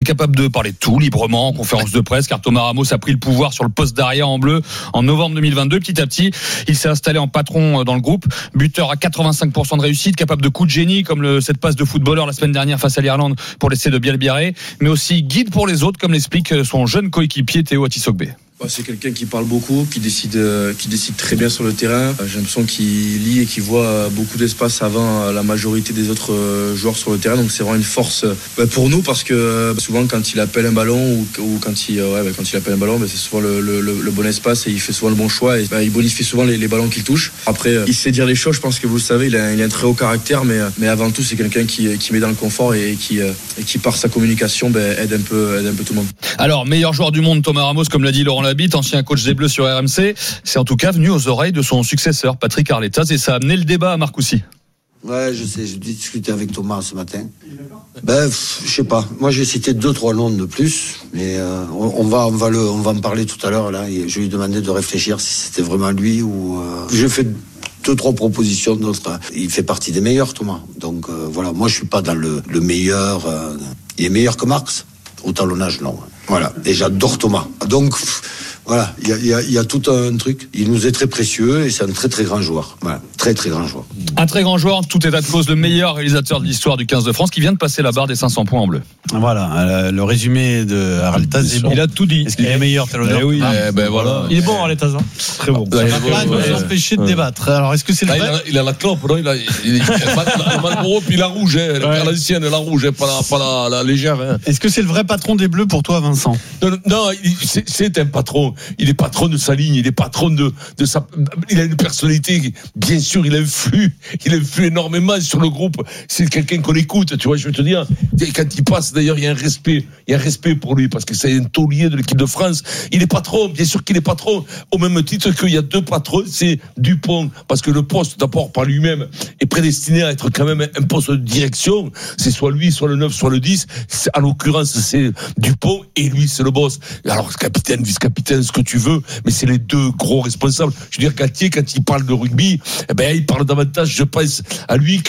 capable de parler de tout librement en conférence de presse, car Thomas Ramos a pris le pouvoir sur le poste d'arrière en bleu en novembre 2022. Petit à petit, il s'est installé en patron dans le groupe, buteur à 85% de réussite, capable de coups de génie comme cette passe de footballeur la semaine dernière face à l'Irlande pour l'essai de Bielbiarré, mais aussi guide pour les autres, comme l'explique son jeune coéquipier Théo Atisogbe. C'est quelqu'un qui parle beaucoup, qui décide très bien sur le terrain. J'ai l'impression qu'il lit et qu'il voit beaucoup d'espace avant la majorité des autres joueurs sur le terrain. Donc c'est vraiment une force pour nous, parce que souvent quand il appelle un ballon ou quand il appelle un ballon, c'est souvent le bon espace et il fait souvent le bon choix et il bonifie souvent les ballons qu'il touche. Après, il sait dire les choses. Je pense que vous le savez, il a un très haut caractère, mais avant tout c'est quelqu'un qui met dans le confort et qui par sa communication aide un peu tout le monde. Alors, meilleur joueur du monde, Thomas Ramos, comme l'a dit Laurent Labitte, ancien coach des Bleus sur RMC, c'est en tout cas venu aux oreilles de son successeur, Patrick Arletas, et ça a amené le débat à Marcoussi. Ouais, je sais, j'ai discuté avec Thomas ce matin. Je sais pas. Moi, j'ai cité 2-3 noms de plus, mais on va en parler tout à l'heure là. Et je lui ai demandé de réfléchir si c'était vraiment lui ou. J'ai fait 2-3 propositions d'autres. Il fait partie des meilleurs, Thomas. Donc voilà, moi je suis pas dans le meilleur. Il est meilleur que Marx au talonnage, non. Voilà. Et j'adore Thomas. Donc voilà, il y a tout un truc. Il nous est très précieux et c'est un très très grand joueur. Voilà, très très grand joueur. Un très grand joueur, en tout état de cause, le meilleur réalisateur de l'histoire du 15 de France, qui vient de passer la barre des 500 points en bleu. Voilà, le résumé de Arletas, c'est bon. Il a tout dit. Est-ce qu'il est meilleur talonneur? Oui. Voilà. Il est bon, Arletas. Très bon. Ça va pas nous empêcher de débattre. Alors, est-ce que c'est le vrai? Il a la clope, non? Il a la Marlboro, puis la rouge, l'ancienne, la rouge, pas la légère. Est-ce que c'est le vrai patron des Bleus pour toi, Vincent? Non, c'est un patron. Il est patron de sa ligne, il est patron de sa. Il a une personnalité, bien sûr, il influe énormément sur le groupe. C'est quelqu'un qu'on écoute, tu vois, je veux te dire. Quand il passe, d'ailleurs, il y a un respect pour lui, parce que c'est un taulier de l'équipe de France. Il est patron, bien sûr qu'il est patron, au même titre qu'il y a deux patrons, c'est Dupont, parce que le poste, d'abord, par lui-même, est prédestiné à être quand même un poste de direction. C'est soit lui, soit le 9, soit le 10. En l'occurrence, c'est Dupont, et lui, c'est le boss. Alors, capitaine, vice-capitaine, ce que tu veux, mais c'est les deux gros responsables. Je veux dire, Galtier, quand il parle de rugby, il parle davantage, je pense, à lui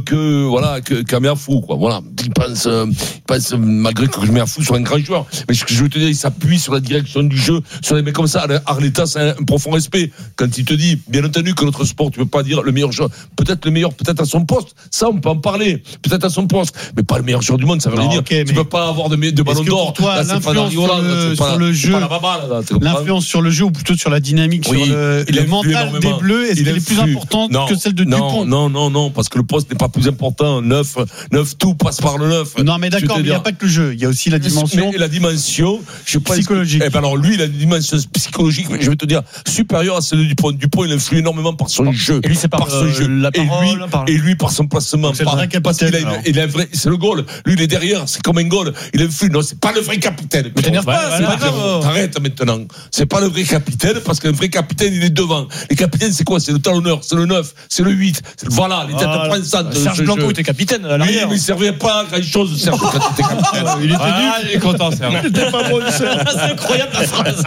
qu'à Merfou, quoi. Voilà. Il pense, malgré que Merfou soit un grand joueur. Mais ce que je veux te dire, il s'appuie sur la direction du jeu, sur les mecs comme ça. Arletas, c'est un profond respect. Quand il te dit, bien entendu, que notre sport, tu peux pas dire le meilleur joueur, peut-être le meilleur, peut-être à son poste. Ça, on peut en parler. Peut-être à son poste. Mais pas le meilleur joueur du monde, ça veut dire. Okay, tu peux pas avoir de ballon d'or. Toi, là, l'influence sur le jeu, l'influence sur le jeu, ou plutôt sur la dynamique, sur le mental des Bleus, est-ce qu'elle est plus importante que celle de Dupont? Non, parce que le poste n'est pas plus important. 9, tout passe par le 9. Non, mais d'accord, mais il n'y a pas que le jeu, il y a aussi la dimension. Mais la dimension, je pense psychologique. Alors lui, il a une dimension psychologique, je vais te dire, supérieure à celle de Dupont. Dupont, il influe énormément par son jeu. Et lui, c'est par son jeu. La parole, et lui, par son placement. C'est le vrai capitaine. Il est vrai, c'est le goal. Lui, il est derrière, c'est comme un goal. Il influe. Non, c'est pas le vrai capitaine. Mais t'énerve pas, c'est pas grave. Arrête maintenant. C'est pas le vrai capitaine, parce qu'un vrai capitaine, il est devant. Les capitaines, c'est quoi? C'est le talonneur, c'est le 9, c'est le 8. Voilà, les têtes pensantes. Serge Blanco était capitaine à l'arrière. Oui, mais il servait pas à grand chose, Serge, quand il était capitaine. Il est content, Serge. Il était pas bon, Serge. C'est incroyable la phrase.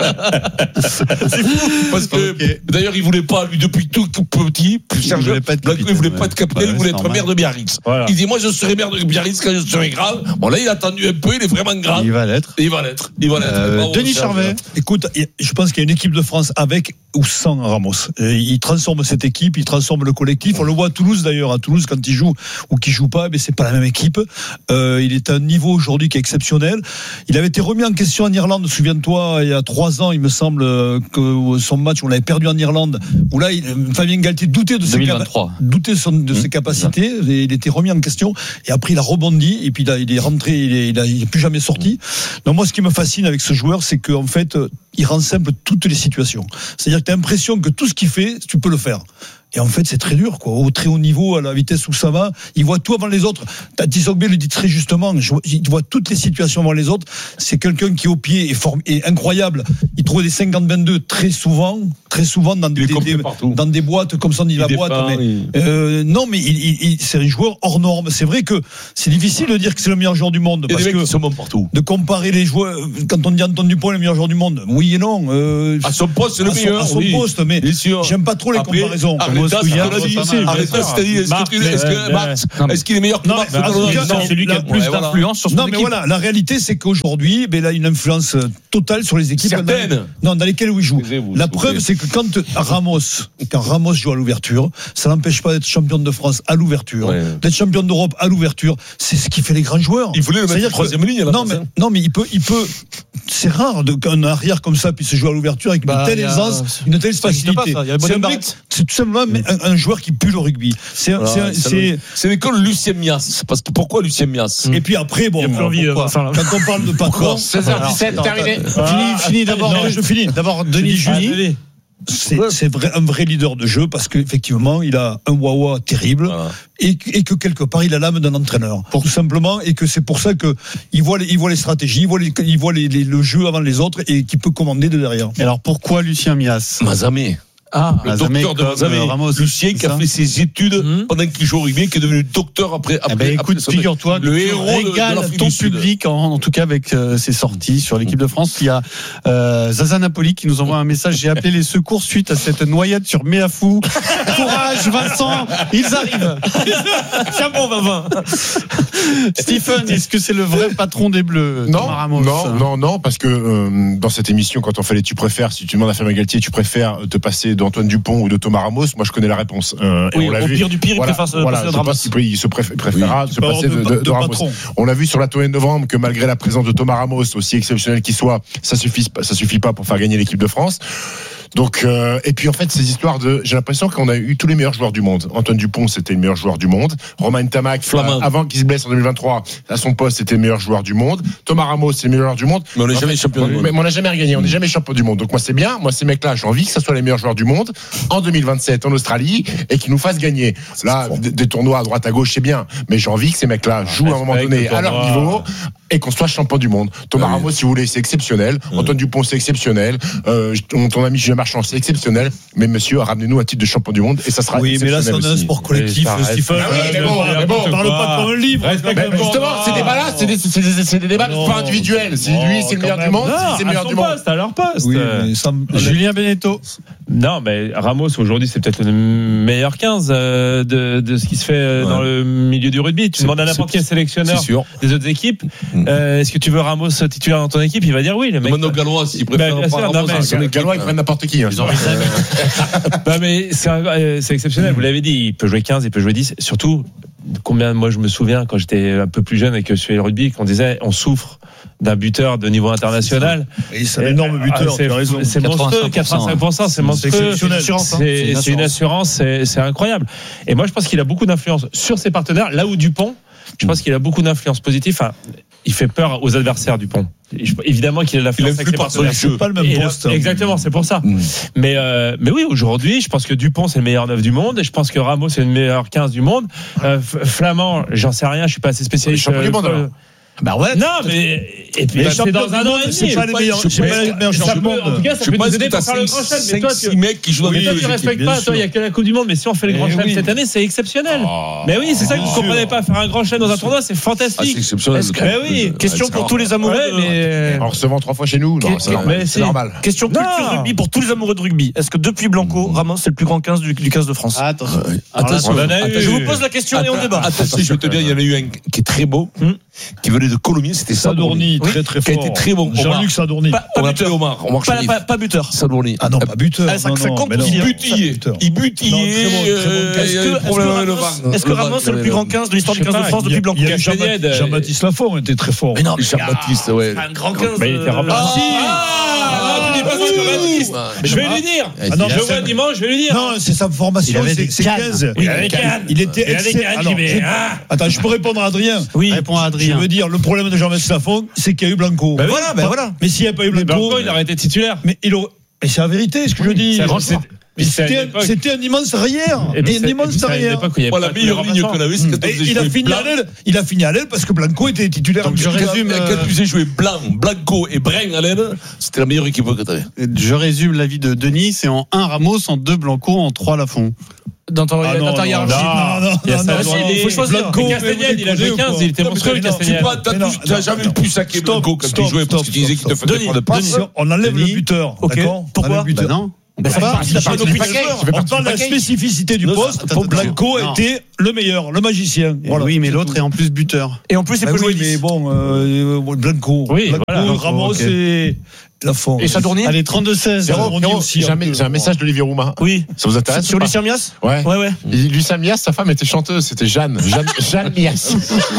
C'est fou. Parce que, d'ailleurs, il voulait pas, lui, depuis tout petit, Serge Blanco, il voulait pas être capitaine, il voulait être maire de Biarritz. Il dit, moi, je serai maire de Biarritz quand je serai grave. Bon, là, il a attendu un peu, il est vraiment grave. Il va l'être. Denis Charvet. Écoute, je pense qu'il y a une équipe de France avec ou sans Ramos. Il transforme cette équipe, il transforme le collectif. On le voit à Toulouse d'ailleurs. À Toulouse, quand il joue ou qu'il joue pas, mais c'est pas la même équipe. Il est à un niveau aujourd'hui qui est exceptionnel. Il avait été remis en question en Irlande. Souviens-toi, il y a 3 ans, il me semble que son match, on l'avait perdu en Irlande. Où là, Fabien Galtier doutait de ses capacités. Et il était remis en question. Et après, il a rebondi. Et puis là, il est rentré. Il est plus jamais sorti. Donc moi, ce qui me fascine avec ce joueur, c'est qu'en fait, il rend simple toutes les situations. C'est-à-dire que tu as l'impression que tout ce qu'il fait, tu peux le faire. Et en fait, c'est très dur, quoi. Au très haut niveau, à la vitesse où ça va, il voit tout avant les autres. Atisogbe le dit très justement. Il voit toutes les situations avant les autres. C'est quelqu'un qui, au pied, est incroyable. Il trouve des 50-22 très souvent dans des boîtes comme ça, on dit la boîte. Non, mais c'est un joueur hors norme. C'est vrai que c'est difficile de dire que c'est le meilleur joueur du monde. Parce que sont bons partout. De comparer les joueurs, quand on dit Antoine Dupont le meilleur joueur du monde, oui et non. À son poste, c'est le meilleur. À son poste, mais j'aime pas trop les comparaisons. Ramos ou hier. Est-ce qu'il est meilleur que Marc? C'est lui qui a le plus d'influence sur son équipe. Non, mais voilà, la réalité, c'est qu'aujourd'hui, il a une influence totale sur les équipes dans lesquelles il joue. La preuve, c'est que quand Ramos joue à l'ouverture, ça n'empêche pas d'être champion de France à l'ouverture, d'être champion d'Europe à l'ouverture. C'est ce qui fait les grands joueurs. Il voulait le mettre en troisième ligne. Non, mais il peut. C'est rare qu'un arrière comme ça puisse jouer à l'ouverture avec une telle aisance, une telle facilité. C'est tout simplement un joueur qui pue le rugby. C'est l'école Lucien Mias. Parce que pourquoi Lucien Mias? Et puis après, bon, quand on parle de patron, 16h17, terminé. Fini d'abord. Je finis. D'abord, Denis Julie. C'est un vrai leader de jeu parce qu'effectivement il a un wawa terrible et que quelque part il a l'âme d'un entraîneur tout simplement, et que c'est pour ça que il voit les stratégies, il voit le jeu avant les autres et qu'il peut commander de derrière. Et alors pourquoi Lucien Mias? Mazamé. Le docteur de Mazamé, Lucien qui a fait ses études pendant qu'il joue au rugby, qui est devenu docteur après. Écoute, figure-toi, le héros régale ton public, en tout cas avec ses sorties sur l'équipe de France. Il y a Zaza Napoli qui nous envoie un message. J'ai appelé les secours suite à cette noyade sur Méafou. Courage, Vincent, ils arrivent. Tiens bon, Vincent. Stephen, est-ce que c'est le vrai patron des Bleus? Non, parce que dans cette émission, quand on fait les tu préfères, si tu demandes à Fabien Galtier, tu préfères te passer d'Antoine Dupont ou de Thomas Ramos, moi je connais la réponse. Oui, au pire du pire, il préfère se passer de Ramos. Il se préférera se passer de Ramos. On l'a vu sur la tournée de novembre que malgré la présence de Thomas Ramos, aussi exceptionnel qu'il soit, ça suffit pas pour faire gagner l'équipe de France. Donc et puis en fait ces histoires j'ai l'impression qu'on a eu tous les meilleurs joueurs du monde. Antoine Dupont c'était le meilleur joueur du monde. Romain Ntamak avant qu'il se blesse en 2023 à son poste c'était le meilleur joueur du monde. Thomas Ramos c'est le meilleur joueur du monde. Mais on n'est jamais champion du monde. Mais on n'a jamais rien gagné. On n'est jamais champion du monde. Donc moi c'est bien. Moi ces mecs-là j'ai envie que ça soit les meilleurs joueurs du monde en 2027 en Australie et qu'ils nous fassent gagner. Là des tournois à droite à gauche c'est bien. Mais j'ai envie que ces mecs-là jouent à un moment donné à leur niveau et qu'on soit champion du monde. Thomas Ramos si vous voulez c'est exceptionnel. Antoine Dupont c'est exceptionnel. Ton ami Julien Marchand c'est exceptionnel, mais monsieur, ramenez-nous un titre de champion du monde et ça sera exceptionnel. Oui, mais là, c'est un sport collectif, Stephen. Mais bon, on parle pas comme un livre. Justement, ces débats-là, c'est des débats pas individuels. C'est lui, c'est le meilleur du monde, c'est le meilleur du monde. À leur poste. Julien Beneteau. Non, mais Ramos, aujourd'hui, c'est peut-être le meilleur 15 de ce qui se fait dans le milieu du rugby. Tu demandes à n'importe quel sélectionneur des autres équipes, est-ce que tu veux Ramos titulaire dans ton équipe? Il va dire oui. Demande aux Gallois s'ils préfèrent pas Ramos. Les Gallois, ils prennent n'importe qui. Non, mais c'est exceptionnel. Vous l'avez dit, il peut jouer 15, il peut jouer 10. Surtout, moi je me souviens quand j'étais un peu plus jeune et que je suivais le rugby, qu'on disait on souffre d'un buteur de niveau international. Et c'est un énorme buteur. C'est monstrueux, 85%, c'est monstrueux. C'est une assurance, c'est incroyable. Et moi je pense qu'il a beaucoup d'influence sur ses partenaires. Là où Dupont, je pense qu'il a beaucoup d'influence positive. Enfin, il fait peur aux adversaires, Dupont. Évidemment qu'il a l'influence avec ses partenaires. C'est pas le même poste. Exactement, c'est pour ça. Mais oui, aujourd'hui, je pense que Dupont c'est le meilleur 9 du monde et je pense que Ramos c'est le meilleur 15 du monde. Flamand, j'en sais rien, je suis pas assez spécialiste. Bah ouais. Non, mais et puis c'est dans un an et demi. C'est pas les meilleurs champions du monde. En tout cas, ça peut nous aider pour faire le grand chelem. Mais toi, 5-6 mecs qui jouent dans les deux équipes. Tu respectes pas. Toi, il y a que la Coupe du Monde, mais si on fait le grand chelem cette année, c'est exceptionnel. Mais oui, c'est ça que vous comprenez pas. Faire un grand chelem dans un tournoi, c'est fantastique. C'est exceptionnel. Mais oui. Question pour tous les amoureux. En recevant 3 fois chez nous, non, c'est normal. Question culture rugby pour tous les amoureux de rugby. Est-ce que depuis Blanco, Ramos c'est le plus grand 15 du 15 de France? Attention. Je vous pose la question et on débat. Attention, je vais te dire, il y en a eu un qui est très beau, qui venait de Colomiers, c'était Sadourny, très très fort. Qui a été très bon. Jean-Luc Sadourny. On l'appelait Omar Sharif. Pas buteur. Sadourny. Ah non, pas buteur. Ça compte aussi. Il butillait. Est-ce que Ramos est le plus grand 15 de l'histoire du 15 de France depuis Blanco? Jean-Baptiste Lafont était très fort. Mais non, Jean-Baptiste, ouais. Un grand 15. Mais il était remplacé. Je vais lui dire. Je vois dimanche, je vais lui dire. Non, c'est sa formation, c'est 15. Il était excellent. Attends, je peux répondre à Adrien. Oui, réponds à Adrien. Je veux dire, le problème de Jean-Baptiste Lafont, c'est qu'il y a eu Blanco. Voilà. Mais s'il n'y avait pas eu Blanco, il aurait été titulaire. Mais c'est la vérité, ce que je dis. C'était un immense arrière. Un immense arrière. La meilleure ligne qu'on avait, c'est quand il a fini à l'aile parce que Blanco était titulaire. Donc je résume. Quand tu faisais jouer Blanco et Breng à l'aile, c'était la meilleure équipe que tu avais. Je résume l'avis de Denis, c'est en 1 Ramos, en 2 Blanco, en 3 Lafont. Dans ta hiérarchie. Il faut choisir. Castagnède, il a joué 15, il était monstrueux, Castagnède. Tu n'as jamais pu saquer Blanco quand tu jouais parce que tu disais qu'il te faisait faire de passe. On enlève le buteur. Pourquoi? Non. On parle de la spécificité du poste. Blanco a été le meilleur, le magicien. Voilà. Oui, mais l'autre est en plus buteur. Et en plus, il peut jouer 10. Mais bon, Blanco. Oui, voilà. Ramos et Lafont. Et Chadournier. Allez, 32-16. J'ai un message d'Olivier Roumain. Oui. Ça vous intéresse? Sur Lucien Mias? Ouais. Lucien Mias, sa femme était chanteuse. C'était Jeanne Mias.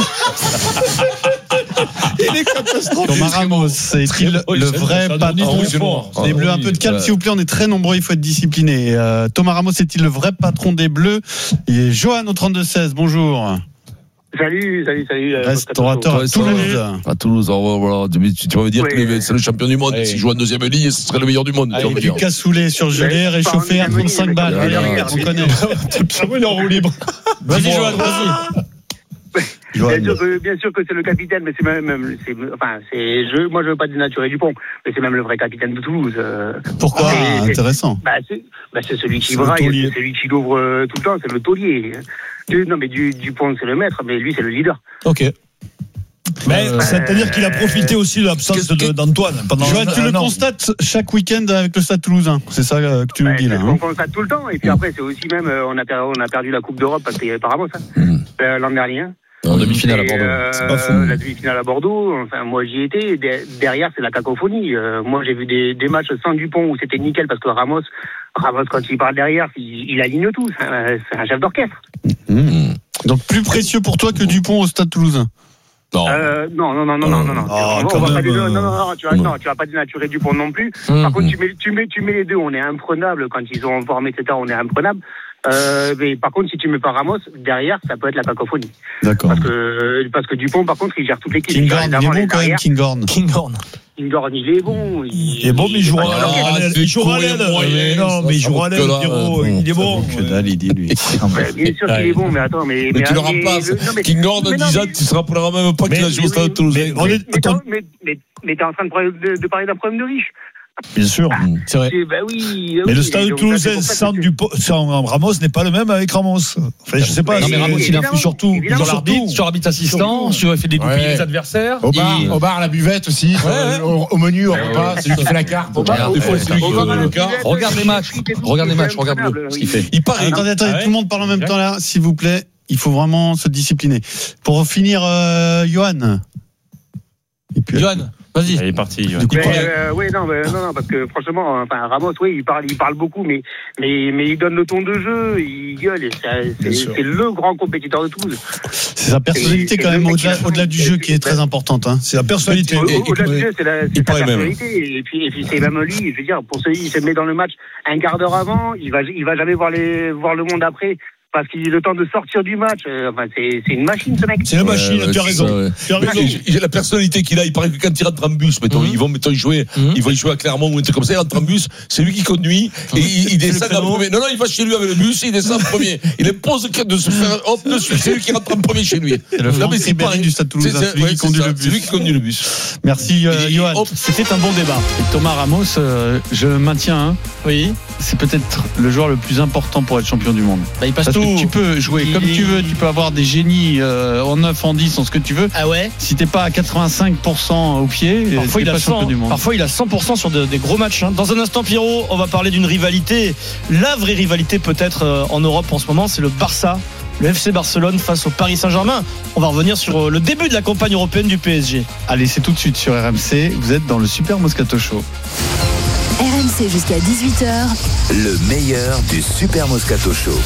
Il est catastrophique. Thomas Ramos, est-il le vrai patron? Les Bleus, un peu de calme, s'il vous plaît. On est très nombreux, il faut être discipliné. Thomas Ramos, est-il le vrai patron des Bleus? Et Johan au 32-16, bonjour. Salut. Restaurateur à Toulouse. À Toulouse, voilà. Tu vas me dire que c'est le champion du monde. S'il joue en deuxième ligne, ce serait le meilleur du monde. Avec du cassoulet surgelé, réchauffé à 35 balles. On connaît. Il est en roue libre. Vas-y, Johan, vas-y. Bien sûr que c'est le capitaine, mais c'est moi je veux pas dénaturer Dupont, mais c'est même le vrai capitaine de Toulouse. Pourquoi? Intéressant. C'est celui qui braille, c'est celui qui l'ouvre tout le temps, c'est le taulier. Non, mais Dupont c'est le maître, mais lui c'est le leader. Ok. Mais c'est-à-dire qu'il a profité aussi de l'absence d'Antoine. Johan, tu le constates chaque week-end avec le Stade Toulousain. C'est ça que tu nous dis là. On constate tout le temps. Et puis après, c'est aussi même, on a perdu la Coupe d'Europe parce qu'il y avait pas Ramos l'an dernier. En demi-finale à Bordeaux. C'est pas fou. La demi-finale à Bordeaux, enfin, moi j'y étais. Derrière, c'est la cacophonie. Moi, j'ai vu des matchs sans Dupont où c'était nickel parce que Ramos, quand il parle derrière, il aligne tout. C'est un chef d'orchestre. Donc, plus précieux pour toi que Dupont au Stade Toulousain? Non. Tu vas pas dénaturer Dupont non plus. Par contre, tu mets les deux, on est imprenable quand ils sont en forme, etc. On est imprenable. Mais par contre, si tu mets pas Ramos, derrière, ça peut être la cacophonie. D'accord. Parce que Dupont, par contre, il gère toute l'équipe. Kinghorn, il est bon quand même, Kinghorn. Kinghorn, il est bon. Il est bon, mais il jouera à l'aile. Il jouera à l'aile. Non, mais il jouera à l'aile, il est bon. Que dalle, il dit, lui. Bien sûr qu'il est bon, mais attends, mais tu le remplaces. Kinghorn, en 10 ans, tu ne se rappelleras même pas qu'il a joué au Stade Toulousain. Mais t'es en train de parler d'un problème de riche. Bien sûr, c'est vrai. Mais le Stade Toulousain sans Ramos n'est pas le même avec Ramos. Enfin, je sais pas. Non, mais Ramos, il influe surtout sur l'arbitre assistant, sur le fait d'égoupiller les adversaires. Au bar, la buvette aussi. Au menu, au repas, c'est lui qui fait la carte. Des fois, c'est lui qui fait le cas. Regarde les matchs, regarde-le, ce qu'il fait. Il paraît. Attendez, tout le monde parle en même temps là, s'il vous plaît. Il faut vraiment se discipliner. Pour finir, Johan. Johan, vas-y. Il est parti. Non, parce que franchement, Ramos, il parle beaucoup, mais il donne le ton de jeu, il gueule, et c'est le grand compétiteur de Toulouse. C'est sa personnalité quand même, au-delà du jeu qui est très importante. Hein. C'est la personnalité. Au-delà du jeu, c'est sa personnalité, et puis c'est même lui, je veux dire, pour celui qui se met dans le match un quart d'heure avant, il va jamais voir le monde après. Parce qu'il a le temps de sortir du match. C'est une machine, ce mec. C'est une machine, tu as raison. Il a la personnalité qu'il a. Il paraît que quand il rentre en bus, ils vont jouer à Clermont ou un truc comme ça. Il rentre en bus, c'est lui qui conduit. Et il descend en premier. Non, il va chez lui avec le bus, il descend en premier. Il impose de se faire dessus. C'est lui qui rentre en premier chez lui. C'est pareil du Stade Toulousain. C'est lui qui conduit le bus. Merci, Johan. C'était un bon débat. Et Thomas Ramos, je maintiens. Oui. C'est peut-être le joueur le plus important pour être champion du monde. Il passe tout. Tu peux jouer comme tu veux, tu peux avoir des génies en 9, en 10, en ce que tu veux. Ah ouais. Si t'es pas à 85% au pied, parfois il a 100%, du monde. Parfois il a 100% sur des gros matchs. Dans un instant, Pierrot, on va parler d'une rivalité, la vraie rivalité peut-être en Europe en ce moment, c'est le Barça, le FC Barcelone face au Paris Saint-Germain. On va revenir sur le début de la campagne européenne du PSG. Allez, c'est tout de suite sur RMC. Vous êtes dans le Super Moscato Show. RMC jusqu'à 18h. Le meilleur du Super Moscato Show.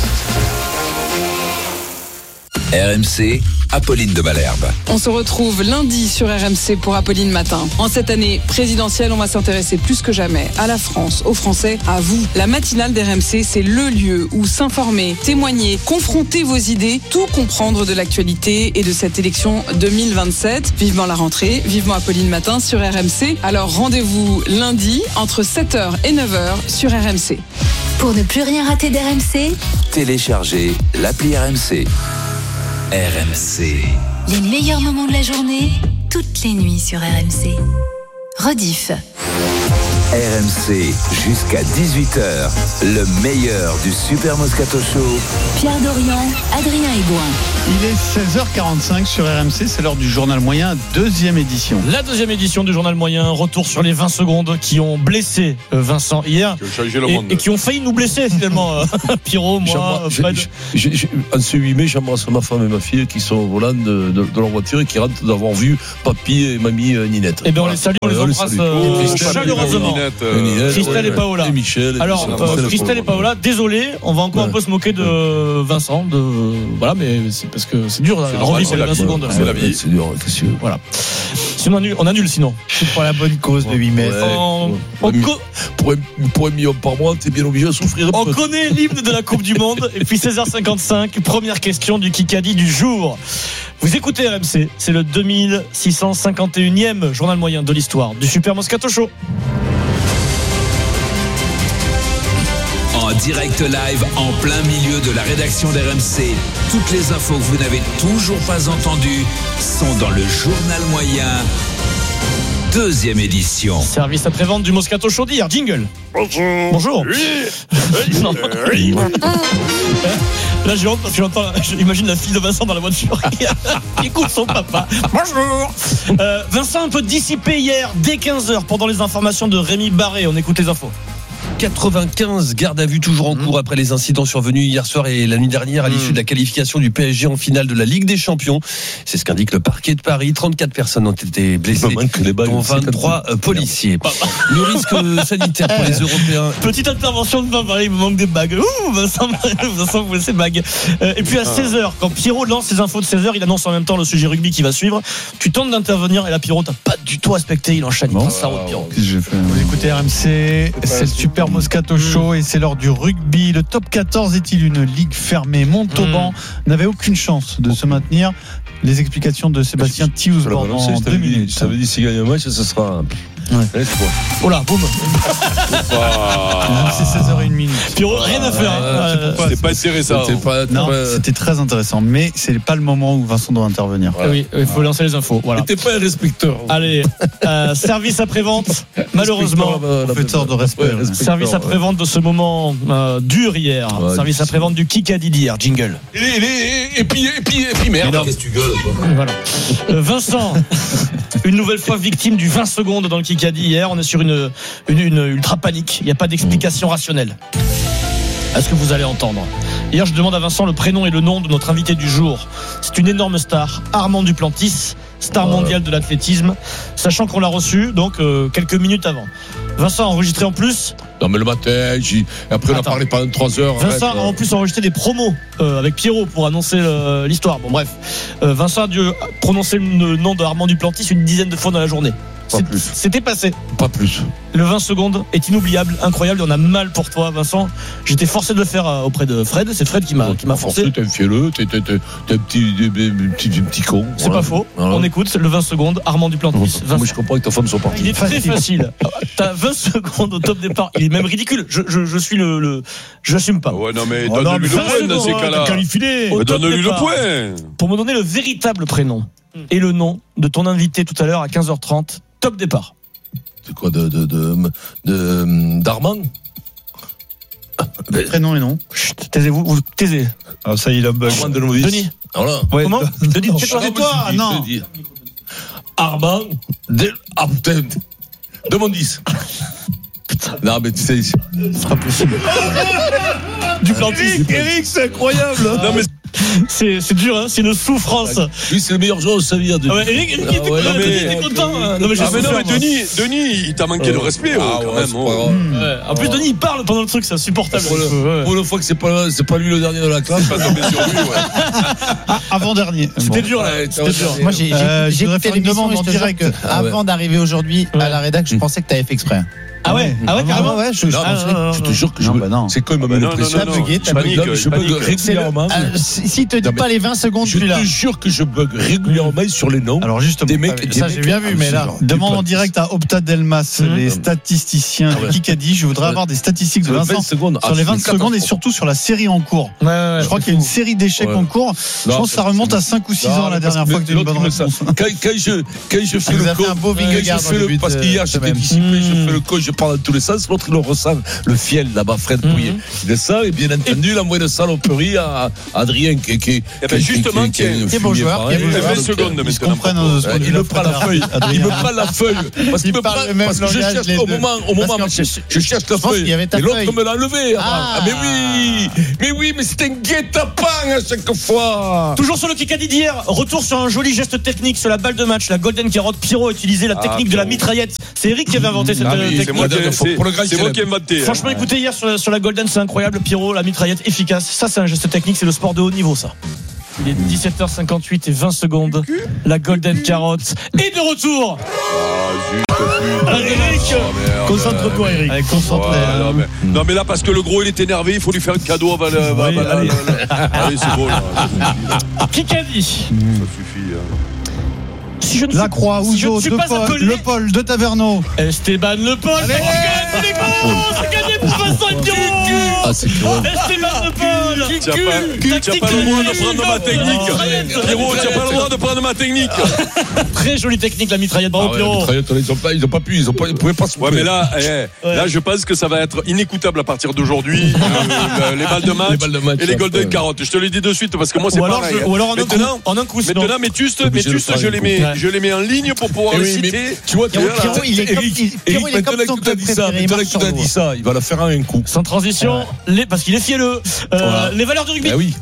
RMC, Apolline de Malherbe. On se retrouve lundi sur RMC pour Apolline Matin. En cette année présidentielle, on va s'intéresser plus que jamais à la France, aux Français, à vous. La matinale d'RMC, c'est le lieu où s'informer, témoigner, confronter vos idées, tout comprendre de l'actualité et de cette élection 2027. Vivement la rentrée, vivement Apolline Matin sur RMC. Alors rendez-vous lundi entre 7h et 9h sur RMC. Pour ne plus rien rater d'RMC, téléchargez l'appli RMC. RMC. Les meilleurs moments de la journée, toutes les nuits sur RMC. Rediff. RMC jusqu'à 18h, le meilleur du Super Moscato Show. Pierre Dorian, Adrien Aigouin. Il est 16h45 sur RMC, c'est l'heure du journal moyen, deuxième édition. La deuxième édition du journal moyen, retour sur les 20 secondes qui ont blessé Vincent hier et qui ont failli nous blesser finalement. Pierrot, moi, Fred. En ce 8 mai, j'embrasse ma femme et ma fille qui sont au volant de leur voiture et qui rentrent d'avoir vu papy et mamie Ninette. Et bien on les salue, on les embrasse chaleureusement. Christelle et Paola. Et Michel. Alors, Christelle et Paola, désolé, on va encore un peu se moquer de Vincent. Voilà, mais c'est parce que c'est dur. C'est la 20 secondes. C'est la vie. C'est dur. Voilà. Si on annule sinon. C'est pour la bonne cause de 8 mai. Pour 1 million par mois, t'es bien obligé de souffrir. On connaît l'hymne de la Coupe du Monde. Et puis 16h55, première question du Kikadi du jour. Vous écoutez RMC, c'est le 2651e journal moyen de l'histoire du Super Moscato Show. En direct live, en plein milieu de la rédaction d'RMC, toutes les infos que vous n'avez toujours pas entendues sont dans le journal moyen, deuxième édition. Service après-vente du Moscato Show d'hier. Jingle. Bonjour. Oui. Là, je rentre parce que j'imagine la fille de Vincent dans la voiture qui écoute son papa. Bonjour. Vincent un peu dissipé hier dès 15h pendant les informations de Rémi Barré. On écoute les infos. 95 gardes à vue toujours en cours après les incidents survenus hier soir et la nuit dernière à l'issue de la qualification du PSG en finale de la Ligue des Champions. C'est ce qu'indique le parquet de Paris. 34 personnes ont été blessées, dont 23 policiers. Le risque sanitaire pour les Européens. Petite intervention de Vincent, il me manque des bagues. Vincent vous laissez bagues. Et puis à 16h, quand Pierrot lance ses infos de 16h, il annonce en même temps le sujet rugby qui va suivre. Tu tentes d'intervenir et là Pierrot t'as pas du tout respecté, il enchaîne. Vous écoutez RMC, c'est le Super Moscato Show et c'est l'heure du rugby. Le top 14 est-il une ligue fermée? Montauban n'avait aucune chance de se maintenir. Les explications de Sébastien Thiousborn en 2 minutes. Ça veut dire s'il gagne un match, ça sera. Oh là, boum. C'est 16h01. Pierrot, rien à faire. C'est pas serré ça. C'était très intéressant, mais c'est pas le moment où Vincent doit intervenir. Oui, il faut lancer les infos. Voilà. T'es pas un respecteur. Allez, service après-vente. Malheureusement, de respect. Service après-vente de ce moment dur hier. Service après-vente du Kikadi d'hier. Jingle. Et puis merde. Qu'est-ce que tu gueules, quoi. Voilà. Vincent, une nouvelle fois victime du 20 secondes dans le Kikadi hier. On est sur une ultra panique. Il n'y a pas d'explication rationnelle à ce que vous allez entendre. Hier, je demande à Vincent le prénom et le nom de notre invité du jour. C'est une énorme star, Armand Duplantis, star mondial de l'athlétisme, sachant qu'on l'a reçu donc quelques minutes avant. Vincent a enregistré en plus. Non mais le matin, après on a parlé pendant 3 heures. Vincent a en plus enregistré des promos avec Pierrot pour annoncer l'histoire. Bon bref, Vincent a dû prononcer le nom de Armand Duplantis une dizaine de fois dans la journée. C'était passé. Pas plus. Le 20 secondes est inoubliable, incroyable. On a mal pour toi, Vincent. J'étais forcé de le faire auprès de Fred. C'est Fred qui m'a forcé. T'es un fielleux, t'es un petit con. C'est pas faux. Voilà. On écoute le 20 secondes. Armand Duplantis. Moi, je comprends que ta femme soit partie. Il est très facile. T'as 20 secondes au top départ. Il est même ridicule. Je suis le. J'assume pas. Ouais, non, mais donne-lui le point dans ces cas-là. Donne-lui le point. Pour me donner le véritable prénom et le nom de ton invité tout à l'heure à 15h30. Top départ. C'est quoi d'Armand? Prénom et nom. Chut, taisez-vous, vous taisez. Ah, ça y est, la bug. Denis. Voilà. Ouais. Comment Denis, tais-toi, non. Armand de mon 10. Non, mais tu sais, c'est pas possible. Duplantis. Eric, c'est incroyable. Non, mais c'est dur, hein, c'est une souffrance. Lui, c'est le meilleur joueur de sa vie. Eric était content. Non, mais Denis, il t'a manqué de respect quand même. En plus, Denis, il parle pendant le truc, c'est insupportable. Pour une fois que c'est pas lui le dernier de la classe, pas tomber sur lui. Avant-dernier. C'était dur, là. C'était dur. Moi, j'ai fait une demande en direct. Avant d'arriver aujourd'hui à la rédac, je pensais que tu avais fait exprès. Ah ouais, carrément. Ouais, je te jure que c'est quand même une pression. T'as bugué. Je bug régulièrement. Si te dis pas les 20 secondes, je te jure que je bug régulièrement sur les noms. Alors justement, des mecs, ça j'ai bien vu, mais là, demande en direct à Opta Delmas, les statisticiens du Kikadi. Je voudrais avoir des statistiques de Vincent sur les 20 secondes et surtout sur la série en cours. Je crois qu'il y a une série d'échecs en cours. Je pense que ça remonte à 5 ou 6 ans la dernière fois que tu as une bonne réponse. Quand je fais le coach, parce qu'hier j'étais dissipé, je fais le coach, je part dans tous les sens, l'autre il le ressent, le fiel là-bas, Fred Pouillet. Il descend et bien entendu, il envoie une saloperie à Adrien qui est bon joueur. Il fait 20 secondes maintenant. Il me prend la feuille. Il me prend la feuille. Parce que je cherche au moment, je cherche la feuille. Et l'autre me l'a enlevé. Mais oui, mais c'est un guet-apens à chaque fois. Toujours sur le Kikadi d'hier, retour sur un joli geste technique sur la balle de match, la Golden Carotte. Pierrot a utilisé la technique de la mitraillette. C'est Eric qui avait inventé cette technique. C'est moi qui ai inventé. Franchement, écoutez, hier sur la Golden, c'est incroyable. Pierrot, la mitraillette efficace. Ça, c'est un geste technique, c'est le sport de haut niveau, ça. Il est 17h58 et 20 secondes. La Golden Carotte est de retour. Eric, concentre-toi, Eric. Allez, concentre-toi. Non, mais là, parce que le gros, il est énervé, il faut lui faire un cadeau avant allez, c'est bon. Kikadi. Ça suffit. La Croix, Ouzo, Le Paul, De Taverneau. Esteban Le Paul. C'est gagné pour Vincent et Pierrot. C'est clair. Esteban Le Paul. Tu n'as pas le droit de prendre ma technique. Pierrot, tu n'as pas le droit de prendre ma technique. Très jolie technique, la mitraillette. Bravo, Pierrot. Ils n'ont pas pu, ils pouvaient pas se. Ouais, mais là, je pense que ça va être inécoutable à partir d'aujourd'hui. Les balles de match et les Golden Carottes. Je te le dis de suite parce que moi, c'est pareil. Ou alors en un coup. Maintenant, mais juste, je les mets en ligne pour pouvoir les citer. Tu vois, Pierrot, il est comme son club préféré. Maintenant que tu as dit ça, il va le faire en un coup. Sans transition, parce qu'il est fielleux. Les valeurs du rugby. Oui.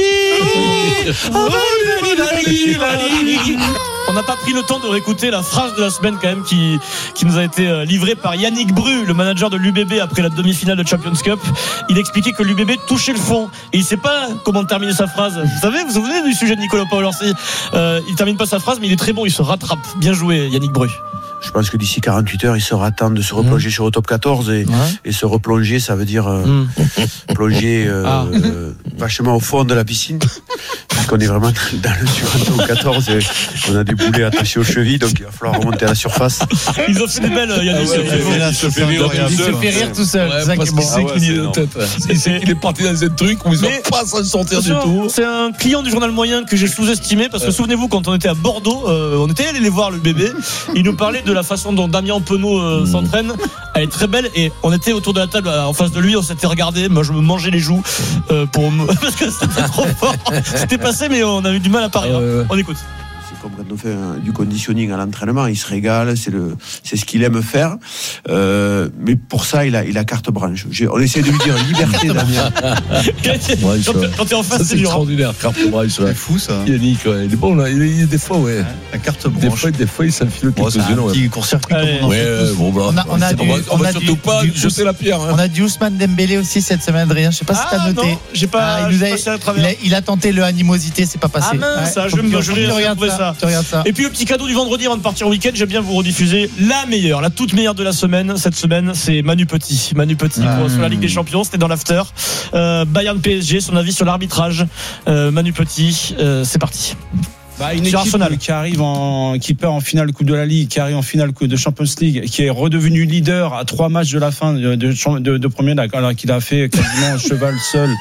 On n'a pas pris le temps de réécouter la phrase de la semaine quand même qui nous a été livrée par Yannick Bru, le manager de l'UBB après la demi-finale de Champions Cup. Il expliquait que l'UBB touchait le fond et il ne sait pas comment terminer sa phrase. Vous vous souvenez du sujet de Nicolas Paolorsi? Il termine pas sa phrase, mais il est très bon, il se rattrape. Bien joué, Yannick Bru. Je pense que d'ici 48 heures, il sera temps de se replonger sur le top 14 et se replonger, ça veut dire plonger vachement au fond de la piscine, puisqu'on est vraiment dans le sur un top 14 et on a des boulets attachés aux chevilles, donc il va falloir remonter à la surface. Ils ont fait des belles, Yannick. Il se fait rire tout seul. Parce qu'il sait qu'il est de tête. Il sait qu'il est parti dans un truc où ils ne vont pas s'en sortir du tout. C'est un client du journal moyen que j'ai sous-estimé parce que souvenez-vous, quand on était à Bordeaux, on était allé les voir le bébé. Il nous parlait de la façon dont Damien Penaud s'entraîne. Elle est très belle et on était autour de la table en face de lui, on s'était regardé. Moi, je me mangeais les joues parce que c'était trop fort. C'était passé, mais on a eu du mal à parler. On écoute. C'est comme quand on fait du conditioning à l'entraînement, il se régale, c'est ce qu'il aime faire. Mais pour ça, il a carte blanche. On essaie de lui dire liberté, Damien. Quand t'es en face, c'est extraordinaire, carte blanche. C'est fou ça. Yannick, il est bon là. Il des fois, la carte blanche. Des fois, il s'enfile quelques-unes. Un petit court-circuit. On va surtout pas jeter la pierre. On a du Ousmane Dembélé aussi cette semaine, Adrien. Je sais pas si t'as noté. Non, j'ai pas. Il a tenté le animosité, c'est pas passé. Ça, je regarde ça. Et puis le petit cadeau du vendredi avant de partir au week-end, j'aime bien vous rediffuser la toute meilleure de la semaine. Cette semaine, c'est Manu Petit sur la Ligue des Champions. C'était dans l'after. Bayern PSG, son avis sur l'arbitrage. Manu Petit, c'est parti. Une équipe qui perd en finale Coupe de la Ligue, qui arrive en finale Coupe de Champions League, qui est redevenu leader à 3 matchs de la fin de premier, alors qu'il a fait quasiment cheval seul.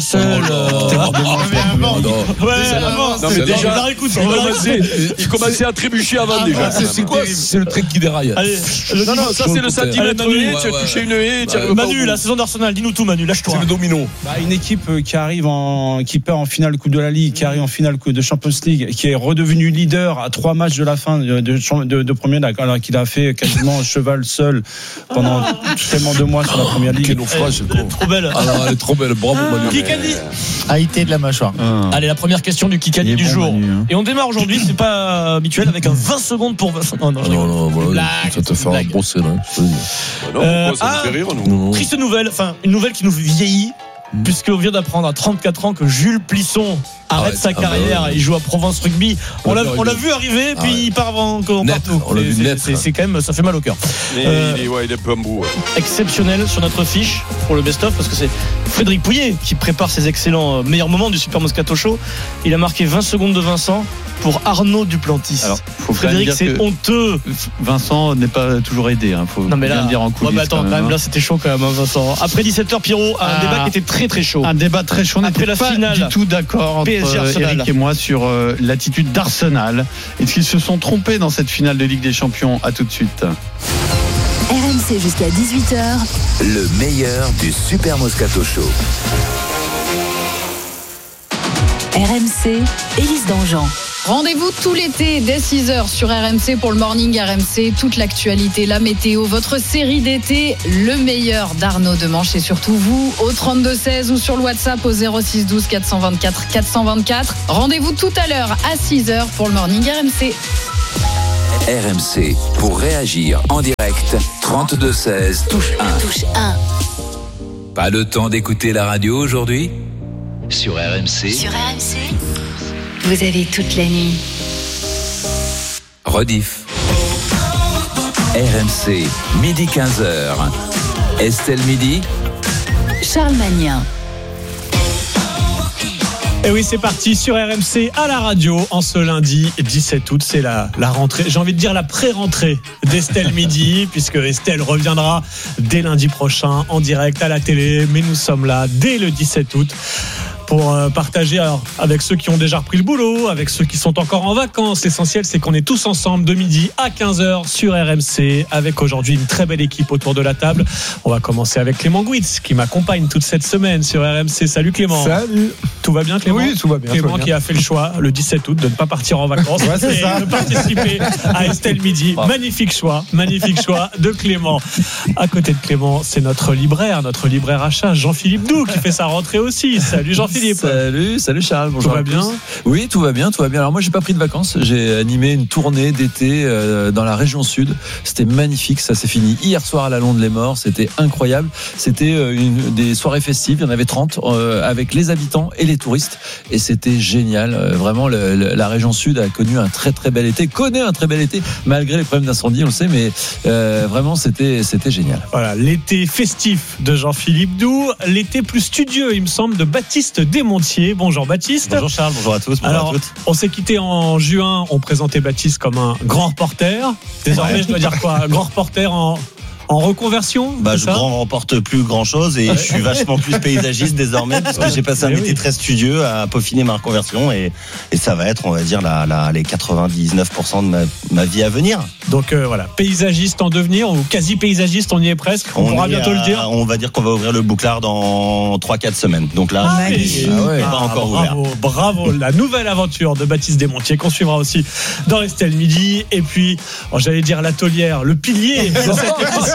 Il commençait à trébucher avant déjà. C'est quoi? C'est le trait qui déraille. Non, ça c'est le centimètre de haie. Tu as touché une haie. Manu, la saison d'Arsenal, dis-nous tout, Manu, lâche-toi. C'est le domino. Une équipe qui perd en finale Coupe de la Ligue, qui arrive en finale Coupe de Champions League, qui est redevenu leader à 3 matchs de la fin de premier, alors qu'il a fait quasiment cheval seul pendant tellement de mois sur la première ligue. Quel naufrage, elle est trop belle. Elle est trop belle, bravo Manu. Kikadi. Haïté de la mâchoire. Allez, la première question du Kikadi du jour. Et on démarre aujourd'hui, c'est pas habituel, avec un 20 secondes pour Vincent. Non, ça te fera brosser là. Non, ça me fait rire, nous. Triste nouvelle, une nouvelle qui nous vieillit. Puisqu'on vient d'apprendre à 34 ans que Jules Plisson arrête sa carrière, il joue à Provence Rugby. On l'a vu arriver, puis il part avant qu'on parte nous. C'est quand même, ça fait mal au cœur. Il est peu en bout. Exceptionnel sur notre fiche pour le best-of, parce que c'est Frédéric Pouillet qui prépare ses excellents meilleurs moments du Super Moscato Show. Il a marqué 20 secondes de Vincent pour Arnaud Duplantis. Alors, Frédéric, c'est honteux. Vincent n'est pas toujours aidé. Faut bien le dire en coulisses. Attends, quand même, là, c'était chaud quand même, Vincent. Après 17h, Pierrot, un débat qui était très très chaud. Un débat très chaud. On n'était pas du tout d'accord entre Eric et moi sur l'attitude d'Arsenal. Est-ce qu'ils se sont trompés dans cette finale de Ligue des Champions? À tout de suite. RMC RMC jusqu'à 18h. Le meilleur du Super Moscato Show. RMC, Élise Dangean. Rendez-vous tout l'été dès 6h sur RMC pour le Morning RMC. Toute l'actualité, la météo, votre série d'été, le meilleur d'Arnaud Demanche et surtout vous au 32-16 ou sur le WhatsApp au 06 12 424 424. Rendez-vous tout à l'heure à 6h pour le Morning RMC. RMC, pour réagir en direct, 32-16, touche 1. Touche 1. Pas le temps d'écouter la radio aujourd'hui ? Sur RMC. Sur RMC, vous avez toute la nuit. Rediff. RMC, midi 15h. Estelle Midi. Charles Magnin. Et oui, c'est parti sur RMC à la radio en ce lundi 17 août. C'est la rentrée, j'ai envie de dire la pré-rentrée d'Estelle Midi, puisque Estelle reviendra dès lundi prochain en direct à la télé. Mais nous sommes là dès le 17 août pour partager avec ceux qui ont déjà repris le boulot, avec ceux qui sont encore en vacances. L'essentiel, c'est qu'on est tous ensemble de midi à 15h sur RMC, avec aujourd'hui une très belle équipe autour de la table. On va commencer avec Clément Gouitz, qui m'accompagne toute cette semaine sur RMC. Salut Clément. Salut. Tout va bien Clément ? Oui, tout va bien. Clément qui a fait le choix le 17 août de ne pas partir en vacances et de participer à Estelle Midi. Magnifique choix de Clément. À côté de Clément, c'est notre libraire achat, Jean-Philippe Doux, qui fait sa rentrée aussi. Salut Jean-Philippe. Salut Charles, bonjour. Tout va bien ? Oui, tout va bien. Alors moi, j'ai pas pris de vacances. J'ai animé une tournée d'été dans la région sud. C'était magnifique. Ça s'est fini hier soir à la Londe-les-Morts. C'était incroyable. C'était des soirées festives. Il y en avait 30 avec les habitants et les touristes. Et c'était génial. Vraiment, la région sud a connu un très très bel été. Connaît un très bel été malgré les problèmes d'incendie, on le sait. Mais vraiment, c'était génial. Voilà, l'été festif de Jean-Philippe Doux. L'été plus studieux, il me semble, de Baptiste Desmontiers. Bonjour Baptiste. Bonjour Charles, bonjour à tous. Alors, à toutes. On s'est quitté en juin, on présentait Baptiste comme un grand reporter. Désormais, je dois dire quoi ? Un grand reporter en reconversion ? Je ne remporte plus grand chose et je suis vachement plus paysagiste désormais, parce que j'ai passé un été très studieux à peaufiner ma reconversion et ça va être, on va dire, les 99% de ma vie à venir. Donc voilà, paysagiste en devenir ou quasi paysagiste, on y est presque. On pourra bientôt le dire. On va dire qu'on va ouvrir le Bouclard dans 3-4 semaines. Donc là, pas encore ouvert. Bravo, la nouvelle aventure de Baptiste Desmontiers qu'on suivra aussi dans Estelle Midi. Et puis, j'allais dire la taulière, le pilier de cette émission.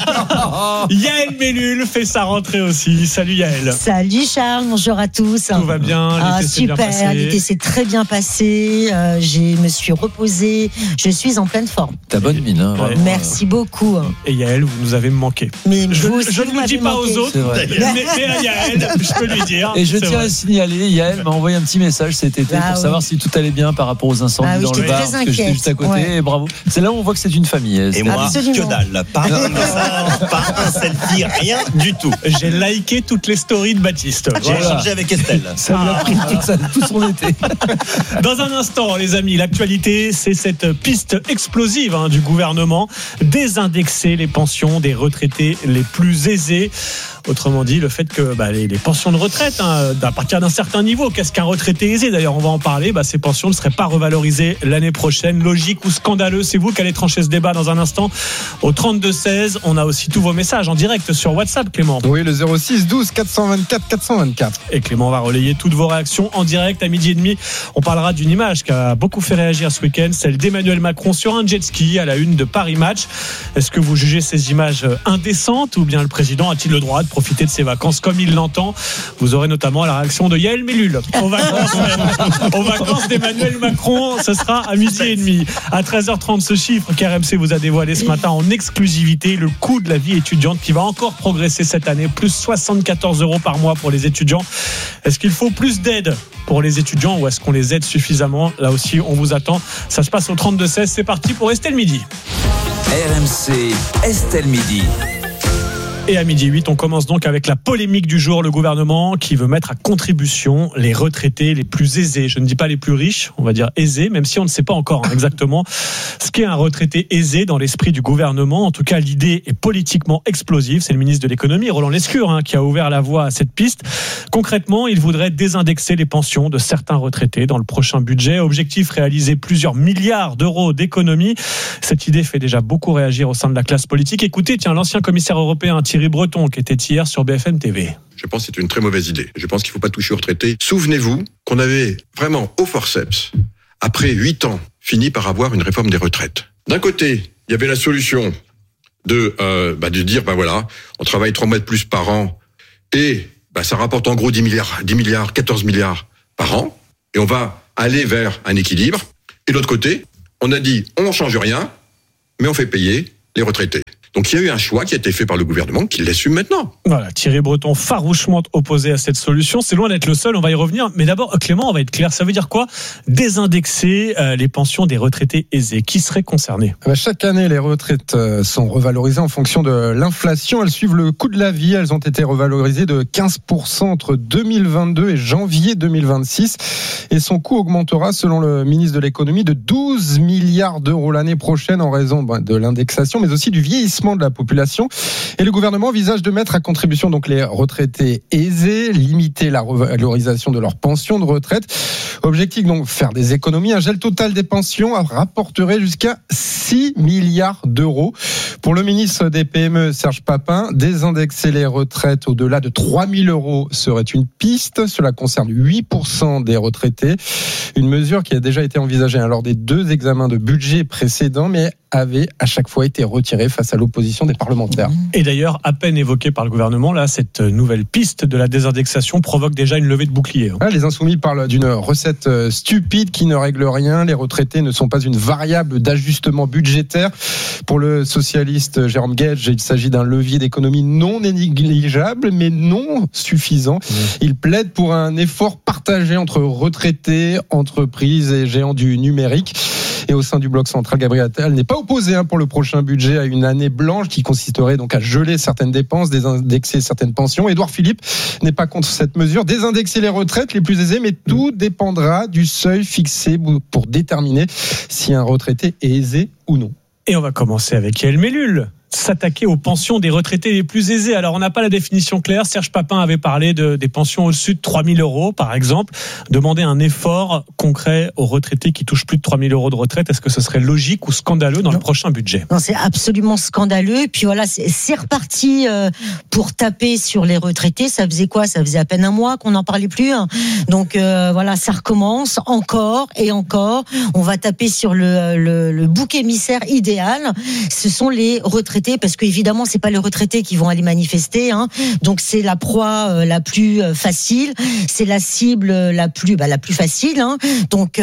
Yael Mellul fait sa rentrée aussi. Salut Yael. Salut Charles, bonjour à tous. Tout va bien, l'été s'est bien passé. L'été s'est très bien passé. Je me suis reposée. Je suis en pleine forme. T'as bonne mine, hein. Ouais. Merci beaucoup. Et Yael, vous nous avez manqué. Mais je ne vous dis pas aux autres, mais à Yael, je peux lui dire. Et je tiens à signaler, Yael m'a envoyé un petit message cet été pour savoir si tout allait bien par rapport aux incendies dans le bar, parce que j'étais juste à côté. Et bravo. C'est là où on voit que c'est une famille. Et moi, que dalle. Pas un selfie, rien du tout. J'ai liké toutes les stories de Baptiste. J'ai échangé avec Estelle. Ça lui a pris tout son été. Dans un instant, les amis, l'actualité, c'est cette piste explosive du gouvernement, désindexer les pensions des retraités les plus aisés. Autrement dit, le fait que les pensions de retraite, à partir d'un certain niveau, qu'est-ce qu'un retraité aisé ? D'ailleurs, on va en parler. Ces pensions ne seraient pas revalorisées l'année prochaine. Logique ou scandaleux ? C'est vous qui allez trancher ce débat dans un instant. Au 32-16, on a aussi tous vos messages en direct sur WhatsApp, Clément. Oui, le 06 12 424 424. Et Clément va relayer toutes vos réactions en direct à 12h30. On parlera d'une image qui a beaucoup fait réagir ce week-end, celle d'Emmanuel Macron sur un jet ski à la une de Paris Match. Est-ce que vous jugez ces images indécentes ou bien le président a-t-il le droit de profiter de ses vacances comme il l'entend ? Vous aurez notamment la réaction de Yael Mellul aux vacances d'Emmanuel Macron. Ce sera à 12h30. À 13h30, ce chiffre qu'RMC vous a dévoilé ce matin en exclusivité, le coût de la vie étudiante qui va encore progresser cette année, plus 74 € par mois pour les étudiants. Est-ce qu'il faut plus d'aide pour les étudiants ou est-ce qu'on les aide suffisamment ? Là aussi, on vous attend. Ça se passe au 32-16. C'est parti pour Estelle Midi. RMC Estelle Midi. Et à 12h08, on commence donc avec la polémique du jour. Le gouvernement qui veut mettre à contribution les retraités les plus aisés. Je ne dis pas les plus riches, on va dire aisés, même si on ne sait pas encore exactement ce qu'est un retraité aisé dans l'esprit du gouvernement. En tout cas, l'idée est politiquement explosive. C'est le ministre de l'économie, Roland Lescure, qui a ouvert la voie à cette piste. Concrètement, il voudrait désindexer les pensions de certains retraités dans le prochain budget. Objectif, réaliser plusieurs milliards d'euros d'économies. Cette idée fait déjà beaucoup réagir au sein de la classe politique. Écoutez, l'ancien commissaire européen Thierry Breton, qui était hier sur BFM TV. Je pense que c'est une très mauvaise idée. Je pense qu'il ne faut pas toucher aux retraités. Souvenez-vous qu'on avait vraiment au forceps, après 8 ans, fini par avoir une réforme des retraites. D'un côté, il y avait la solution de dire, voilà, on travaille 3 mois de plus par an et ça rapporte en gros 10 milliards, 14 milliards par an et on va aller vers un équilibre. Et de l'autre côté, on a dit, on ne change rien, mais on fait payer les retraités. Donc il y a eu un choix qui a été fait par le gouvernement qui l'assume maintenant. Voilà, Thierry Breton farouchement opposé à cette solution. C'est loin d'être le seul, on va y revenir. Mais d'abord, Clément, on va être clair. Ça veut dire quoi ? Désindexer les pensions des retraités aisés. Qui serait concerné ? Chaque année, les retraites sont revalorisées en fonction de l'inflation. Elles suivent le coût de la vie. Elles ont été revalorisées de 15% entre 2022 et janvier 2026. Et son coût augmentera, selon le ministre de l'économie, de 12 milliards d'euros l'année prochaine en raison de l'indexation, mais aussi du vieillissement de la population. Et le gouvernement envisage de mettre à contribution donc les retraités aisés, limiter la revalorisation de leur pension de retraite. Objectif donc faire des économies. Un gel total des pensions rapporterait jusqu'à 6 milliards d'euros. Pour le ministre des PME, Serge Papin, désindexer les retraites au-delà de 3 000 euros serait une piste. Cela concerne 8% des retraités. Une mesure qui a déjà été envisagée lors des 2 examens de budget précédents, mais avait à chaque fois été retirée face à l'opposition des parlementaires. Et d'ailleurs, à peine évoquée par le gouvernement, là, cette nouvelle piste de la désindexation provoque déjà une levée de bouclier. Les Insoumis parlent d'une recette stupide qui ne règle rien. Les retraités ne sont pas une variable d'ajustement budgétaire. Pour le socialiste Jérôme Guedj, il s'agit d'un levier d'économie non négligeable, mais non suffisant. Il plaide pour un effort partagé entre retraités, entreprises et géants du numérique. Et au sein du bloc central, Gabriel Attal n'est pas opposé pour le prochain budget à une année blanche qui consisterait donc à geler certaines dépenses, désindexer certaines pensions. Édouard Philippe n'est pas contre cette mesure, désindexer les retraites les plus aisées, mais tout dépendra du seuil fixé pour déterminer si un retraité est aisé ou non. Et on va commencer avec Yael Mellul. S'attaquer aux pensions des retraités les plus aisés. Alors, on n'a pas la définition claire. Serge Papin avait parlé des pensions au-dessus de 3 000 euros, par exemple. Demander un effort concret aux retraités qui touchent plus de 3 000 euros de retraite, est-ce que ce serait logique ou scandaleux dans le prochain budget ? Non, c'est absolument scandaleux. Et puis voilà, c'est reparti pour taper sur les retraités. Ça faisait quoi ? Ça faisait à peine un mois qu'on n'en parlait plus. Donc voilà, ça recommence encore et encore. On va taper sur le bouc émissaire idéal. Ce sont les retraités. Parce qu'évidemment, c'est pas les retraités qui vont aller manifester, donc c'est la proie la plus facile, c'est la cible la plus facile, donc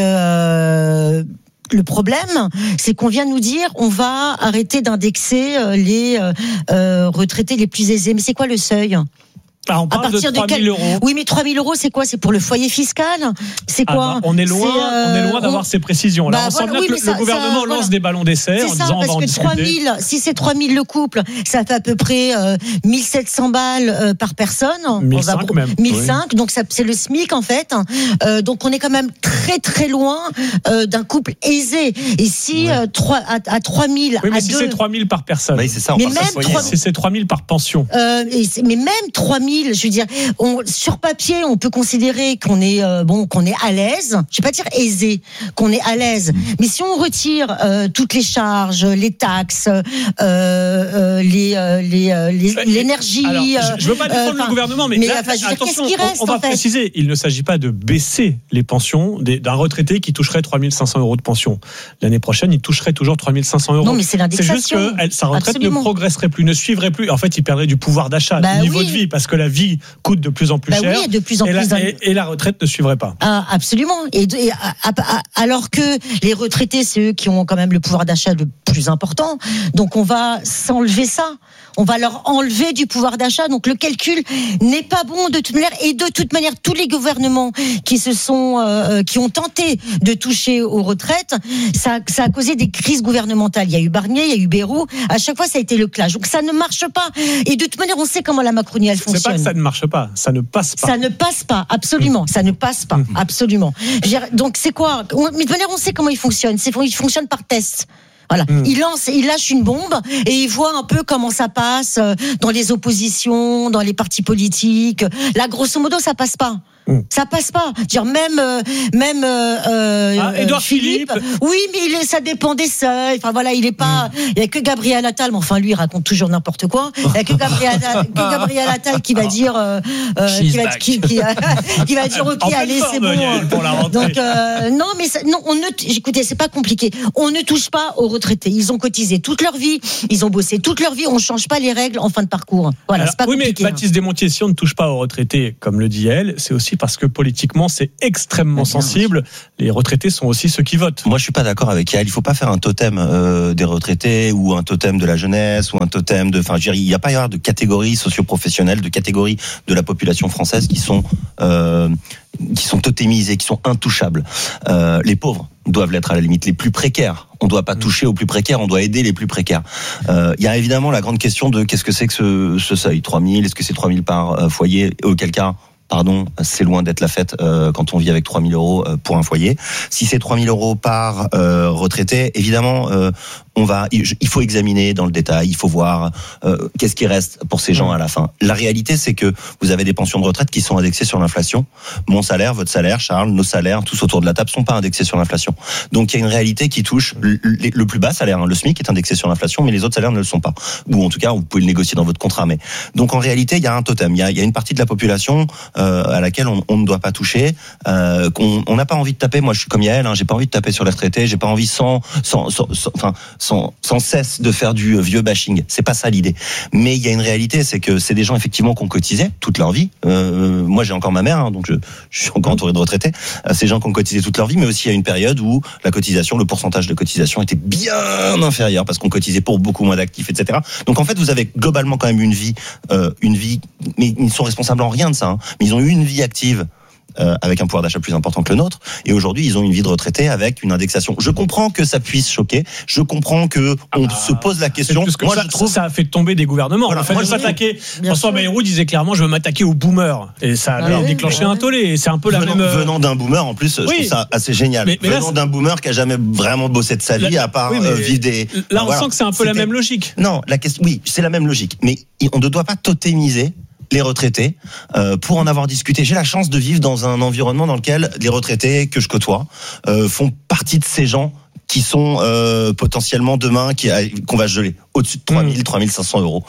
le problème, c'est qu'on vient nous dire on va arrêter d'indexer les retraités les plus aisés. Mais c'est quoi le seuil ? On parle de 3 000 euros. Oui, mais 3 000 euros, c'est quoi ? C'est pour le foyer fiscal ? C'est quoi ? On est loin d'avoir ces précisions. Là, on sent bien que le gouvernement lance des ballons d'essai en disant on va en discuter. 3 000, si c'est 3 000 le couple, ça fait à peu près 1 700 balles par personne. 1 500 même. 1 500, donc c'est le SMIC en fait. Donc on est quand même très très loin d'un couple aisé. Et si à 3 000... Oui, mais si c'est 3 000 par personne. Oui, c'est ça, si c'est 3 000 par pension. Mais même 3 000, je veux dire, sur papier, on peut considérer qu'on est à l'aise. Je vais pas dire aisé, qu'on est à l'aise. Mais si on retire toutes les charges, les taxes, l'énergie. Alors, je veux pas défendre le gouvernement, mais là, attention, qu'est-ce qui reste, on va préciser. Il ne s'agit pas de baisser les pensions d'un retraité qui toucherait 3 500 euros de pension. L'année prochaine, il toucherait toujours 3 500 euros. Non, mais c'est l'indexation. C'est juste que sa retraite ne progresserait plus, ne suivrait plus. En fait, il perdrait du pouvoir d'achat, du niveau de vie, parce que la vie coûte de plus en plus cher. Oui, de plus en plus. Et la retraite ne suivrait pas. Ah, absolument. Alors que les retraités, c'est eux qui ont quand même le pouvoir d'achat le plus important. Donc on va s'enlever ça. On va leur enlever du pouvoir d'achat. Donc le calcul n'est pas bon de toute manière. Et de toute manière, tous les gouvernements qui ont tenté de toucher aux retraites, ça a causé des crises gouvernementales. Il y a eu Barnier, il y a eu Bayrou. À chaque fois, ça a été le clash. Donc ça ne marche pas. Et de toute manière, on sait comment la Macronie elle fonctionne. C'est pas que ça ne marche pas, ça ne passe pas. Ça ne passe pas, absolument. Ça ne passe pas, absolument. Donc c'est quoi ? De toute manière, on sait comment il fonctionne. Il fonctionne par test. Voilà. Il lâche une bombe et il voit un peu comment ça passe dans les oppositions, dans les partis politiques. Là, grosso modo, ça passe pas. Ça passe pas. Dire même Édouard Philippe. Oui, mais ça dépend des seuils. Enfin voilà, il est pas. Il y a que Gabriel Attal, mais enfin lui il raconte toujours n'importe quoi. Il y a que Gabriel Attal qui va dire qui va dire OK, allez, c'est bon. Donc non, mais écoutez, c'est pas compliqué. On ne touche pas aux retraités. Ils ont cotisé toute leur vie, ils ont bossé toute leur vie. On change pas les règles en fin de parcours. Voilà, c'est pas compliqué. Oui, mais Baptiste Desmontiers, si on ne touche pas aux retraités, comme le dit elle, c'est aussi parce que politiquement c'est extrêmement sensible. Les retraités sont aussi ceux qui votent. Moi je suis pas d'accord avec elle. Il faut pas faire un totem des retraités ou un totem de la jeunesse ou un totem de. Enfin, je veux dire, il n'y a pas à y avoir de catégories socio-professionnelles, de catégories de la population française qui sont totémisées, qui sont intouchables. Les pauvres doivent l'être à la limite, les plus précaires. On ne doit pas toucher aux plus précaires, on doit aider les plus précaires. Il y a évidemment la grande question de qu'est-ce que c'est que ce seuil, 3000, est-ce que c'est 3000 par foyer, auquel cas c'est loin d'être la fête quand on vit avec 3 000 euros pour un foyer. Si c'est 3 000 euros par retraité, évidemment, il faut examiner dans le détail, il faut voir qu'est-ce qui reste pour ces gens à la fin. La réalité, c'est que vous avez des pensions de retraite qui sont indexées sur l'inflation. Mon salaire, votre salaire, Charles, nos salaires, tous autour de la table, sont pas indexés sur l'inflation. Donc il y a une réalité qui touche le plus bas salaire. Le SMIC est indexé sur l'inflation, mais les autres salaires ne le sont pas. Ou en tout cas, vous pouvez le négocier dans votre contrat. Mais donc en réalité, il y a un totem. Il y a une partie de la population à laquelle on ne doit pas toucher. On n'a pas envie de taper. Moi, je suis comme Yael. J'ai pas envie de taper sur les retraités. J'ai pas envie sans cesse de faire du vieux bashing. C'est pas ça l'idée. Mais il y a une réalité, c'est que c'est des gens effectivement qui ont cotisé toute leur vie. Moi, j'ai encore ma mère, donc je suis encore entouré de retraités. Ces gens qui ont cotisé toute leur vie, mais aussi il y a une période où la cotisation, le pourcentage de cotisation était bien inférieur parce qu'on cotisait pour beaucoup moins d'actifs, etc. Donc en fait, vous avez globalement quand même une vie, mais ils ne sont responsables en rien de ça. Mais ils ont eu une vie active. Avec un pouvoir d'achat plus important que le nôtre, et aujourd'hui ils ont une vie de retraité avec une indexation. Je comprends que ça puisse choquer, je comprends que on se pose la question. Moi, je trouve ça a fait tomber des gouvernements. Voilà, moi, François Bayrou disait clairement, je veux m'attaquer aux boomers, et ça a déclenché un tollé. Et c'est un peu venant d'un boomer en plus. Je trouve ça assez génial. Mais venant d'un boomer qui a jamais vraiment bossé de sa vie à part vivre des. Là, on sent que c'est un peu la même logique. Non, la question, oui, c'est la même logique, mais on ne doit pas totémiser les retraités, pour en avoir discuté. J'ai la chance de vivre dans un environnement dans lequel les retraités que je côtoie font partie de ces gens qui sont potentiellement demain qu'on va geler au-dessus de 3 000, 3 500 euros.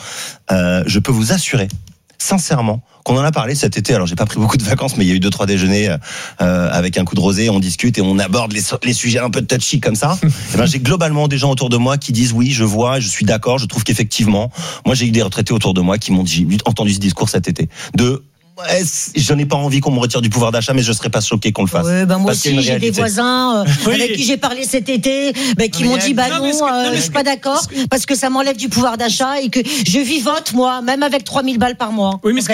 Je peux vous assurer, sincèrement, qu'on en a parlé cet été. Alors j'ai pas pris beaucoup de vacances, mais il y a eu 2-3 déjeuners avec un coup de rosé, on discute et on aborde les sujets un peu touchy comme ça. Et ben j'ai globalement des gens autour de moi qui disent oui, je vois, je suis d'accord, je trouve qu'effectivement, moi j'ai eu des retraités autour de moi qui m'ont dit, j'ai entendu ce discours cet été de je n'ai pas envie qu'on me retire du pouvoir d'achat, mais je serais pas choqué qu'on le fasse. Moi aussi, j'ai des voisins avec qui j'ai parlé cet été, qui m'ont dit je suis pas d'accord parce que ça m'enlève du pouvoir d'achat et que je vivote moi, même avec 3 000 balles par mois. Oui, mais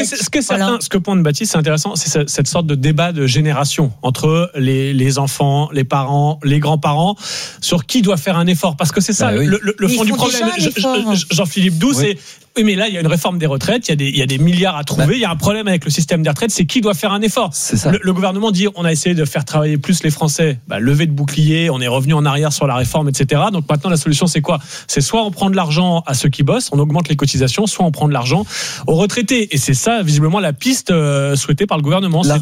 ce que pointe Baptiste, c'est intéressant, c'est cette sorte de débat de génération entre les enfants, les parents, les grands-parents, sur qui doit faire un effort, parce que c'est ça le fond du problème. Jean-Philippe Doux, c'est oui, mais là, il y a une réforme des retraites, il y a des milliards à trouver, il y a un problème avec le système des retraites, c'est qui doit faire un effort. Le gouvernement dit, on a essayé de faire travailler plus les Français, levée de bouclier, on est revenu en arrière sur la réforme, etc. Donc maintenant, la solution, c'est quoi ? C'est soit on prend de l'argent à ceux qui bossent, on augmente les cotisations, soit on prend de l'argent aux retraités. Et c'est ça, visiblement, la piste souhaitée par le gouvernement, c'est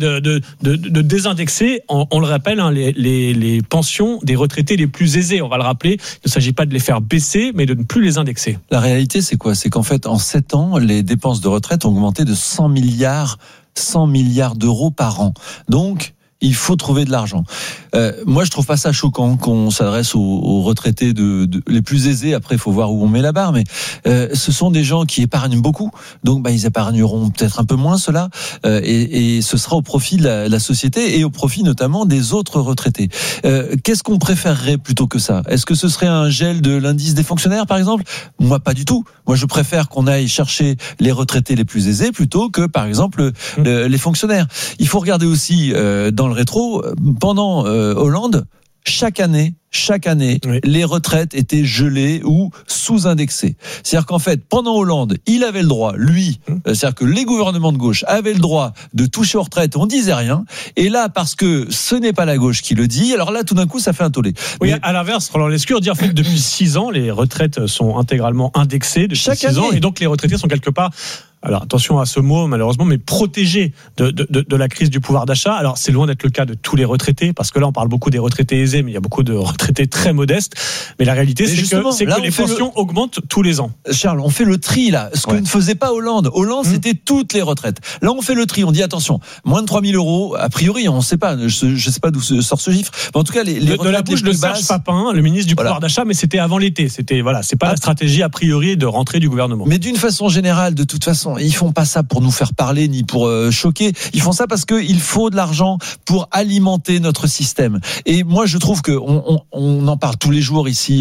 de désindexer, on le rappelle, les pensions des retraités les plus aisés. On va le rappeler, il ne s'agit pas de les faire baisser, mais de ne plus les indexer. La réalité, c'est quoi ? C'est qu'en fait, en 7 ans, les dépenses de retraite ont augmenté de 100 milliards d'euros par an. Donc, il faut trouver de l'argent. Moi, je trouve pas ça choquant qu'on s'adresse aux retraités les plus aisés. Après, il faut voir où on met la barre, mais ce sont des gens qui épargnent beaucoup, donc ils épargneront peut-être un peu moins cela, et ce sera au profit de la société et au profit notamment des autres retraités. Qu'est-ce qu'on préférerait plutôt que ça ? Est-ce que ce serait un gel de l'indice des fonctionnaires, par exemple ? Moi, pas du tout. Moi, je préfère qu'on aille chercher les retraités les plus aisés plutôt que, par exemple, les fonctionnaires. Il faut regarder aussi dans le rétro, pendant Hollande, chaque année, oui, les retraites étaient gelées ou sous-indexées. C'est-à-dire qu'en fait, pendant Hollande, il avait le droit, lui, c'est-à-dire que les gouvernements de gauche avaient le droit de toucher aux retraites, on disait rien. Et là, parce que ce n'est pas la gauche qui le dit, alors là, tout d'un coup, ça fait un tollé. Oui, à l'inverse, Roland Lescure dit en fait depuis 6 ans, les retraites sont intégralement indexées depuis chaque 6 ans, et donc les retraités sont quelque part. Alors attention à ce mot malheureusement, mais protégés de la crise du pouvoir d'achat. Alors c'est loin d'être le cas de tous les retraités, parce que là on parle beaucoup des retraités aisés, mais il y a beaucoup de retraités très modestes. Mais la réalité c'est que les pensions augmentent tous les ans. Charles, on fait le tri là, ce que ne faisait pas Hollande. Hollande c'était toutes les retraites. Là on fait le tri, on dit attention, moins de 3 000 euros, a priori on ne sait pas, je sais pas d'où sort ce chiffre, mais en tout cas les retraites de la bouche les plus de Serge basses, Papin, le ministre du pouvoir d'achat, mais c'était avant l'été. C'était c'est pas la stratégie a priori de rentrée du gouvernement. Mais d'une façon générale, de toute façon, ils font pas ça pour nous faire parler ni pour choquer. Ils font ça parce qu'il faut de l'argent pour alimenter notre système. Et moi, je trouve que on en parle tous les jours ici.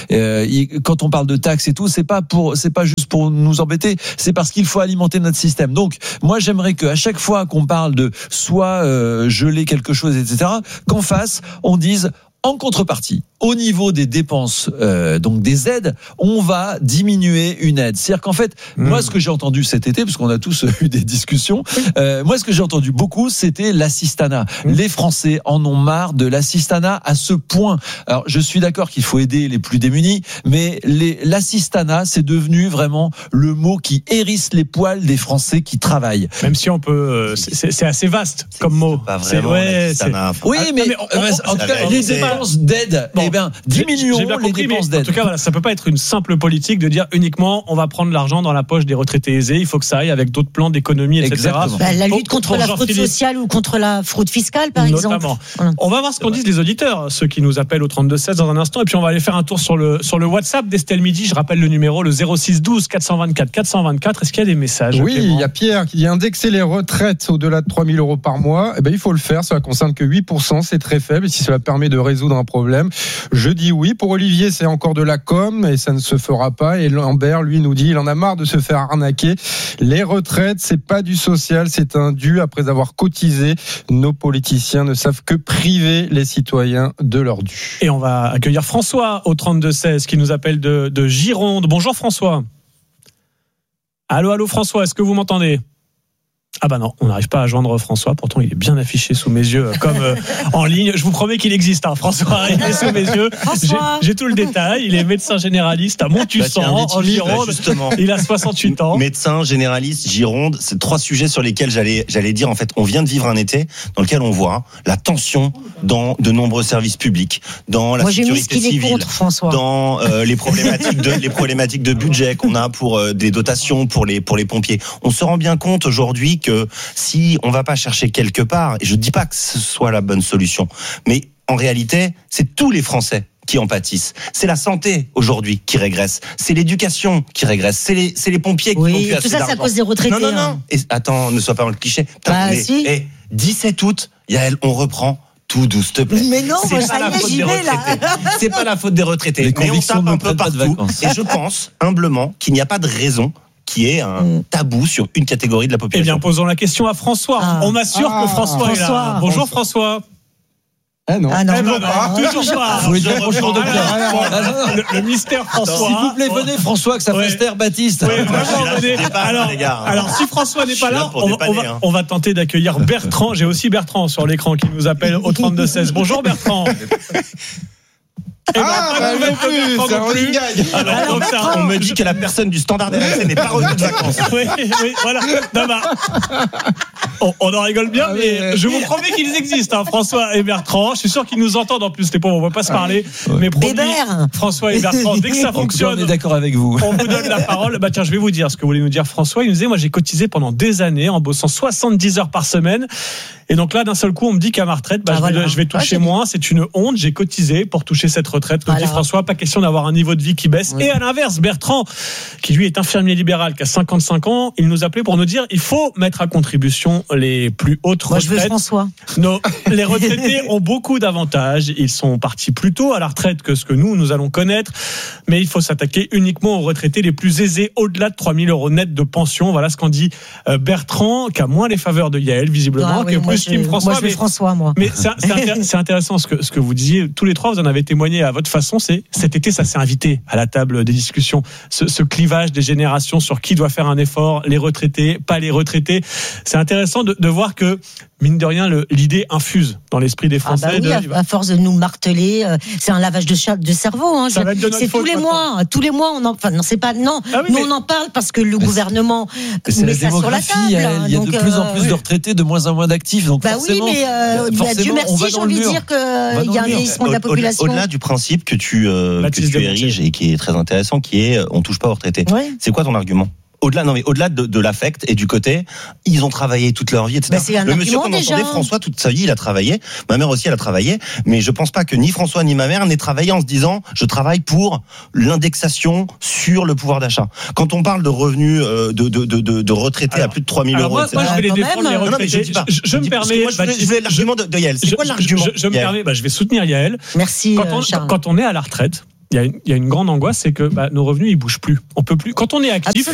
Quand on parle de taxes et tout, c'est pas juste pour nous embêter. C'est parce qu'il faut alimenter notre système. Donc, moi, j'aimerais qu'à chaque fois qu'on parle de soit geler quelque chose, etc., qu'en face, on dise en contrepartie, au niveau des dépenses, donc des aides, on va diminuer une aide. C'est-à-dire qu'en fait, moi, ce que j'ai entendu cet été, parce qu'on a tous eu des discussions, moi, ce que j'ai entendu beaucoup, c'était l'assistanat. Les Français en ont marre de l'assistanat à ce point. Alors, je suis d'accord qu'il faut aider les plus démunis, mais l'assistanat, c'est devenu vraiment le mot qui hérisse les poils des Français qui travaillent. Même si on peut, c'est assez vaste comme mot. Pas vraiment l'assistanat. Oui, mais en tout cas, les dépenses d'aide, diminuons les dépenses d'aide. En tout cas, ça peut pas être une simple politique de dire uniquement on va prendre l'argent dans la poche des retraités aisés. Il faut que ça aille avec d'autres plans d'économie, etc. La lutte contre la fraude sociale ou contre la fraude fiscale, par exemple. On va voir ce qu'en disent les auditeurs, ceux qui nous appellent au 32-16 dans un instant, et puis on va aller faire un tour sur le WhatsApp d'Estelle Midi. Je rappelle le numéro, le 06 12 424 424. Est-ce qu'il y a des messages? Oui, il y a Pierre qui dit indexer les retraites au-delà de 3 000 euros par mois. Il faut le faire. Ça concerne que 8%. C'est très faible. Et si cela permet de résoudre un problème, je dis oui. Pour Olivier, c'est encore de la com et ça ne se fera pas. Et Lambert, lui, nous dit il en a marre de se faire arnaquer. Les retraites, c'est pas du social, c'est un dû après avoir cotisé. Nos politiciens ne savent que priver les citoyens de leur dû. Et on va accueillir François au 32-16 qui nous appelle de Gironde. Bonjour François. Allô François, est-ce que vous m'entendez? Ah bah non, on n'arrive pas à joindre François, pourtant il est bien affiché sous mes yeux comme en ligne. Je vous promets qu'il existe, François, il est sous mes yeux. J'ai tout le détail, il est médecin généraliste à Montussan, en Gironde. Il a 68 ans. Médecin généraliste, Gironde, c'est 3 sujets sur lesquels j'allais dire, en fait, on vient de vivre un été dans lequel on voit la tension dans de nombreux services publics, dans la sécurité civile, dans les problématiques de budget qu'on a pour des dotations pour les pompiers. On se rend bien compte aujourd'hui que si on va pas chercher quelque part, et je dis pas que ce soit la bonne solution, mais en réalité, c'est tous les Français qui en pâtissent. C'est la santé aujourd'hui qui régresse, c'est l'éducation qui régresse, c'est les pompiers qui n'ont plus assez d'argent. Tout ça, c'est à cause des retraités. Non. Et attends, ne sois pas dans le cliché. 17 août, Yael, on reprend. Tout doux, s'il te plaît. Mais non, c'est pas la faute des retraités. C'est pas la faute des retraités. Mais on tape un peu partout. Et je pense humblement qu'il n'y a pas de raison qui est un tabou sur une catégorie de la population. Eh bien, posons la question à François. On m'assure que François est là. Bonjour François. Ah non. Toujours pas. Vous voulez bonjour docteur. Le mystère François. S'il vous plaît, venez François, que ça fasse taire Baptiste. Alors, si François n'est pas là, on va tenter d'accueillir Bertrand. J'ai aussi Bertrand sur l'écran qui nous appelle au 32-16. Bonjour Bertrand. C'est un running gag. Alors, on me dit que la personne du standard RMC n'est pas revenue de vacances. Oui, voilà. Non, bah, on en rigole bien, mais je vous promets qu'ils existent, François et Bertrand. Je suis sûr qu'ils nous entendent en plus, les pauvres, on ne va pas se parler. Mais promis, François et Bertrand, dès que ça fonctionne, on est d'accord avec vous. On vous donne la parole. Bah tiens, je vais vous dire ce que voulait nous dire François. Il nous disait, moi j'ai cotisé pendant des années en bossant 70 heures par semaine. Et donc là, d'un seul coup, on me dit qu'à ma retraite, je vais toucher moins. C'est une honte. J'ai cotisé pour toucher cette retraite. Nous dit François, pas question d'avoir un niveau de vie qui baisse. Et à l'inverse, Bertrand, qui lui est infirmier libéral, qui a 55 ans, il nous appelait pour nous dire, il faut mettre à contribution les plus hautes retraites. Moi, je veux François. Non, les retraités ont beaucoup d'avantages. Ils sont partis plus tôt à la retraite que ce que nous allons connaître. Mais il faut s'attaquer uniquement aux retraités les plus aisés, au-delà de 3 000 euros net de pension. Voilà ce qu'en dit Bertrand, qui a moins les faveurs de Yael, visiblement, que plus Team François. Moi, je veux François, moi. Mais c'est intéressant ce que vous disiez. Tous les trois, vous en avez témoigné à votre façon. C'est cet été, ça s'est invité à la table des discussions. Ce clivage des générations sur qui doit faire un effort, les retraités, pas les retraités. C'est intéressant de voir que, mine de rien, l'idée infuse dans l'esprit des Français. À force de nous marteler, c'est un lavage de cerveau. C'est tous les mois. Tous les mois, on en. Enfin, non, c'est pas. Non. Nous, on en parle parce que le gouvernement met ça sur la table. Il y a de plus en plus de retraités, de moins en moins d'actifs. Donc oui, mais Dieu merci, j'ai envie de dire qu'il y a un vieillissement de la population. Au-delà du principe que tu ériges et qui est très intéressant, qui est on touche pas aux retraités. C'est quoi ton argument? Au-delà de l'affect et du côté, ils ont travaillé toute leur vie, etc. Le monsieur qu'on entendait, François, toute sa vie, il a travaillé. Ma mère aussi, elle a travaillé. Mais je pense pas que ni François ni ma mère n'aient travaillé en se disant, je travaille pour l'indexation sur le pouvoir d'achat. Quand on parle de revenus de retraités à plus de 3 000 euros, etc. Moi, je vais les défendre, les retraités. Je me permets. Je vais l'argument de Yael. C'est quoi l'argument? Je me permets, je vais soutenir Yael. Merci. Quand on est à la retraite, il y a une grande angoisse, c'est que nos revenus ils bougent plus. On peut plus. Quand on est actif,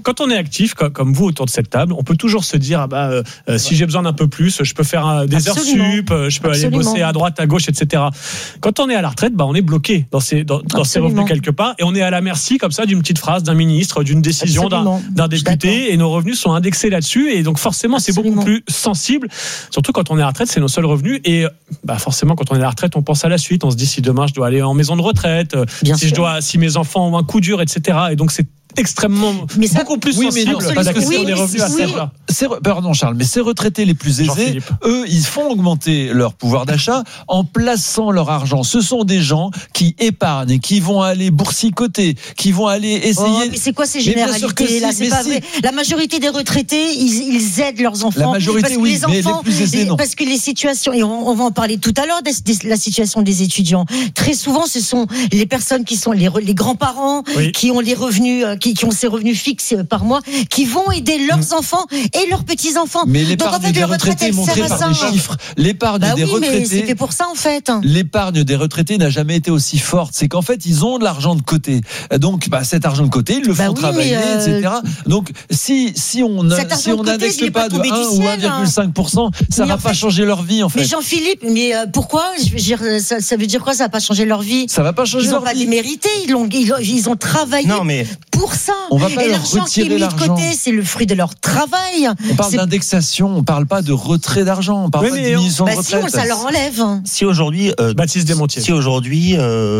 comme vous autour de cette table, on peut toujours se dire si j'ai besoin d'un peu plus, je peux faire des heures sup, je peux aller bosser à droite, à gauche, etc. Quand on est à la retraite, on est bloqué dans ses revenus quelque part, et on est à la merci comme ça d'une petite phrase d'un ministre, d'une décision d'un député, et nos revenus sont indexés là-dessus, et donc forcément c'est beaucoup plus sensible. Surtout quand on est à la retraite, c'est nos seuls revenus, et forcément quand on est à la retraite, on pense à la suite. On se dit si demain je dois aller en maison de retraite. Si mes enfants ont un coup dur, etc. Et donc c'est extrêmement beaucoup plus sensible sur les revenus à celle-là. Pardon Charles, mais ces retraités les plus aisés, eux, ils font augmenter leur pouvoir d'achat en plaçant leur argent. Ce sont des gens qui épargnent, qui vont aller boursicoter, qui vont aller essayer. Mais c'est quoi ces généralités là? C'est pas vrai. La majorité des retraités, ils aident leurs enfants. La majorité, oui, mais les plus aisés, non. Parce que les situations, et on va en parler tout à l'heure, de la situation des étudiants. Très souvent, ce sont les personnes qui sont les grands-parents, qui ont les revenus, qui ont ces revenus fixes par mois, qui vont aider leurs enfants et leurs petits-enfants. Mais l'épargne des retraités est montrée par des chiffres. L'épargne des retraités. C'était pour ça, en fait. L'épargne des retraités n'a jamais été aussi forte. C'est qu'en fait, ils ont de l'argent de côté. Donc, cet argent de côté, ils le font travailler, etc. Donc, si on n'indexe pas de 1 ou 1,5%, ça va pas changer leur vie, en fait. Mais Jean-Philippe, pourquoi? Ça veut dire quoi? Ça va pas changer leur vie? Ça va pas changer leur vie. Ils n'ont pas démérité. Ils ont travaillé pour ça. On va pas et leur l'argent qui est mis de côté, c'est le fruit de leur travail. On parle d'indexation, on parle pas de retrait d'argent, on parle pas de diminution de retraite. Ça leur enlève. Si aujourd'hui, Baptiste Desmontiers. Si aujourd'hui,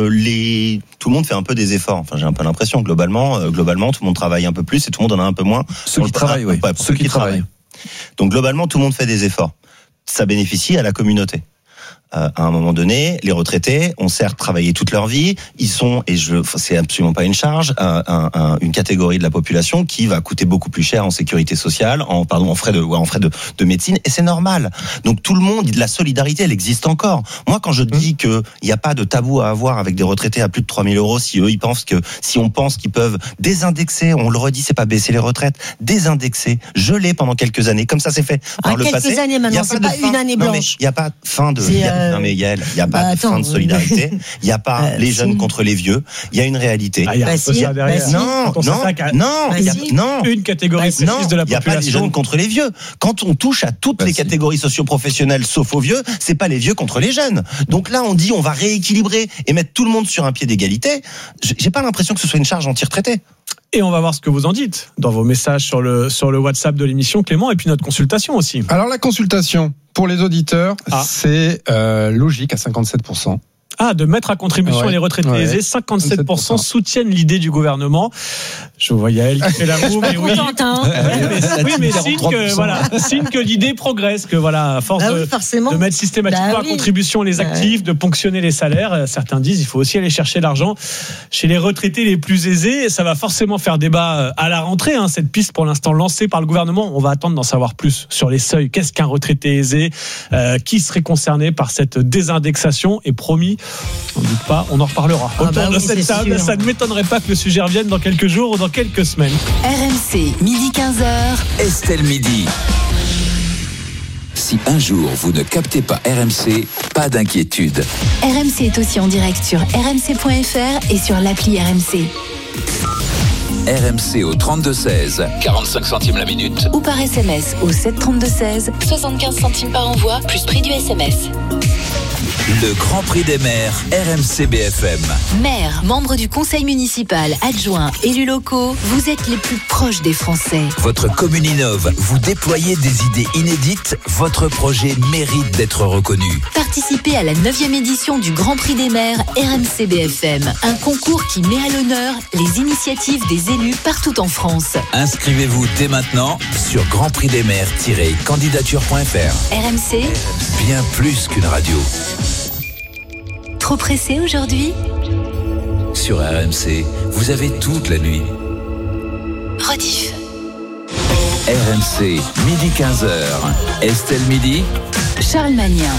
tout le monde fait un peu des efforts. Enfin, j'ai un peu l'impression globalement, tout le monde travaille un peu plus et tout le monde en a un peu moins. Ceux qui travaillent, oui. Ceux qui travaillent. Donc globalement, tout le monde fait des efforts. Ça bénéficie à la communauté. À un moment donné, les retraités ont certes travaillé toute leur vie, ils sont, c'est absolument pas une charge, une catégorie de la population qui va coûter beaucoup plus cher en sécurité sociale, en frais de médecine, et c'est normal. Donc tout le monde, la solidarité, elle existe encore. Moi, quand je dis que il n'y a pas de tabou à avoir avec des retraités à plus de 3 000 euros, si on pense qu'ils peuvent désindexer, on le redit, c'est pas baisser les retraites, désindexer, geler pendant quelques années, comme ça c'est fait par le passé. Quelques années maintenant, c'est pas une année blanche. Il n'y a pas fin de. Non mais Yael, il n'y a pas de fin de solidarité. Il n'y a pas les jeunes contre les vieux. Il y a une réalité. Il y a un peu ça derrière. Non. Une catégorie précise de la population. Il n'y a pas les jeunes contre les vieux. Quand on touche à toutes les catégories socio-professionnelles sauf aux vieux, c'est pas les vieux contre les jeunes. Donc là, on dit on va rééquilibrer et mettre tout le monde sur un pied d'égalité. J'ai pas l'impression que ce soit une charge anti-retraité. Et on va voir ce que vous en dites dans vos messages sur le WhatsApp de l'émission, Clément, et puis notre consultation aussi. Alors la consultation, pour les auditeurs, c'est logique à 57%. de mettre à contribution les retraités aisés. 57% soutiennent l'idée du gouvernement. Je vois Yael qui fait la moue, mais oui. Mais signe que l'idée progresse, que voilà, à force de mettre systématiquement à contribution les actifs, de ponctionner les salaires, certains disent il faut aussi aller chercher l'argent chez les retraités les plus aisés. Ça va forcément faire débat à la rentrée, cette piste pour l'instant lancée par le gouvernement. On va attendre d'en savoir plus sur les seuils. Qu'est-ce qu'un retraité aisé? Qui serait concerné par cette désindexation? Et promis, on ne doute pas, on en reparlera. Autour de cette table, ça ne m'étonnerait pas que le sujet revienne dans quelques jours ou dans quelques semaines. RMC, midi 15h. Estelle Midi. Si un jour vous ne captez pas RMC, pas d'inquiétude. RMC est aussi en direct sur rmc.fr et sur l'appli RMC. RMC au 32-16, 45 centimes la minute. Ou par SMS au 732-16, 75 centimes par envoi, plus prix du SMS. Le Grand Prix des maires, RMC BFM. Maires, membres du conseil municipal, adjoints, élus locaux, vous êtes les plus proches des Français. Votre commune innove, vous déployez des idées inédites, votre projet mérite d'être reconnu. Participez à la 9e édition du Grand Prix des maires RMC BFM. Un concours qui met à l'honneur les initiatives des élus partout en France. Inscrivez-vous dès maintenant sur grandprixdesmaires-candidature.fr. RMC, bien plus qu'une radio. Trop pressé aujourd'hui? Sur RMC, vous avez toute la nuit. Rediff. RMC, midi 15h. Estelle Midi. Charles Magnien.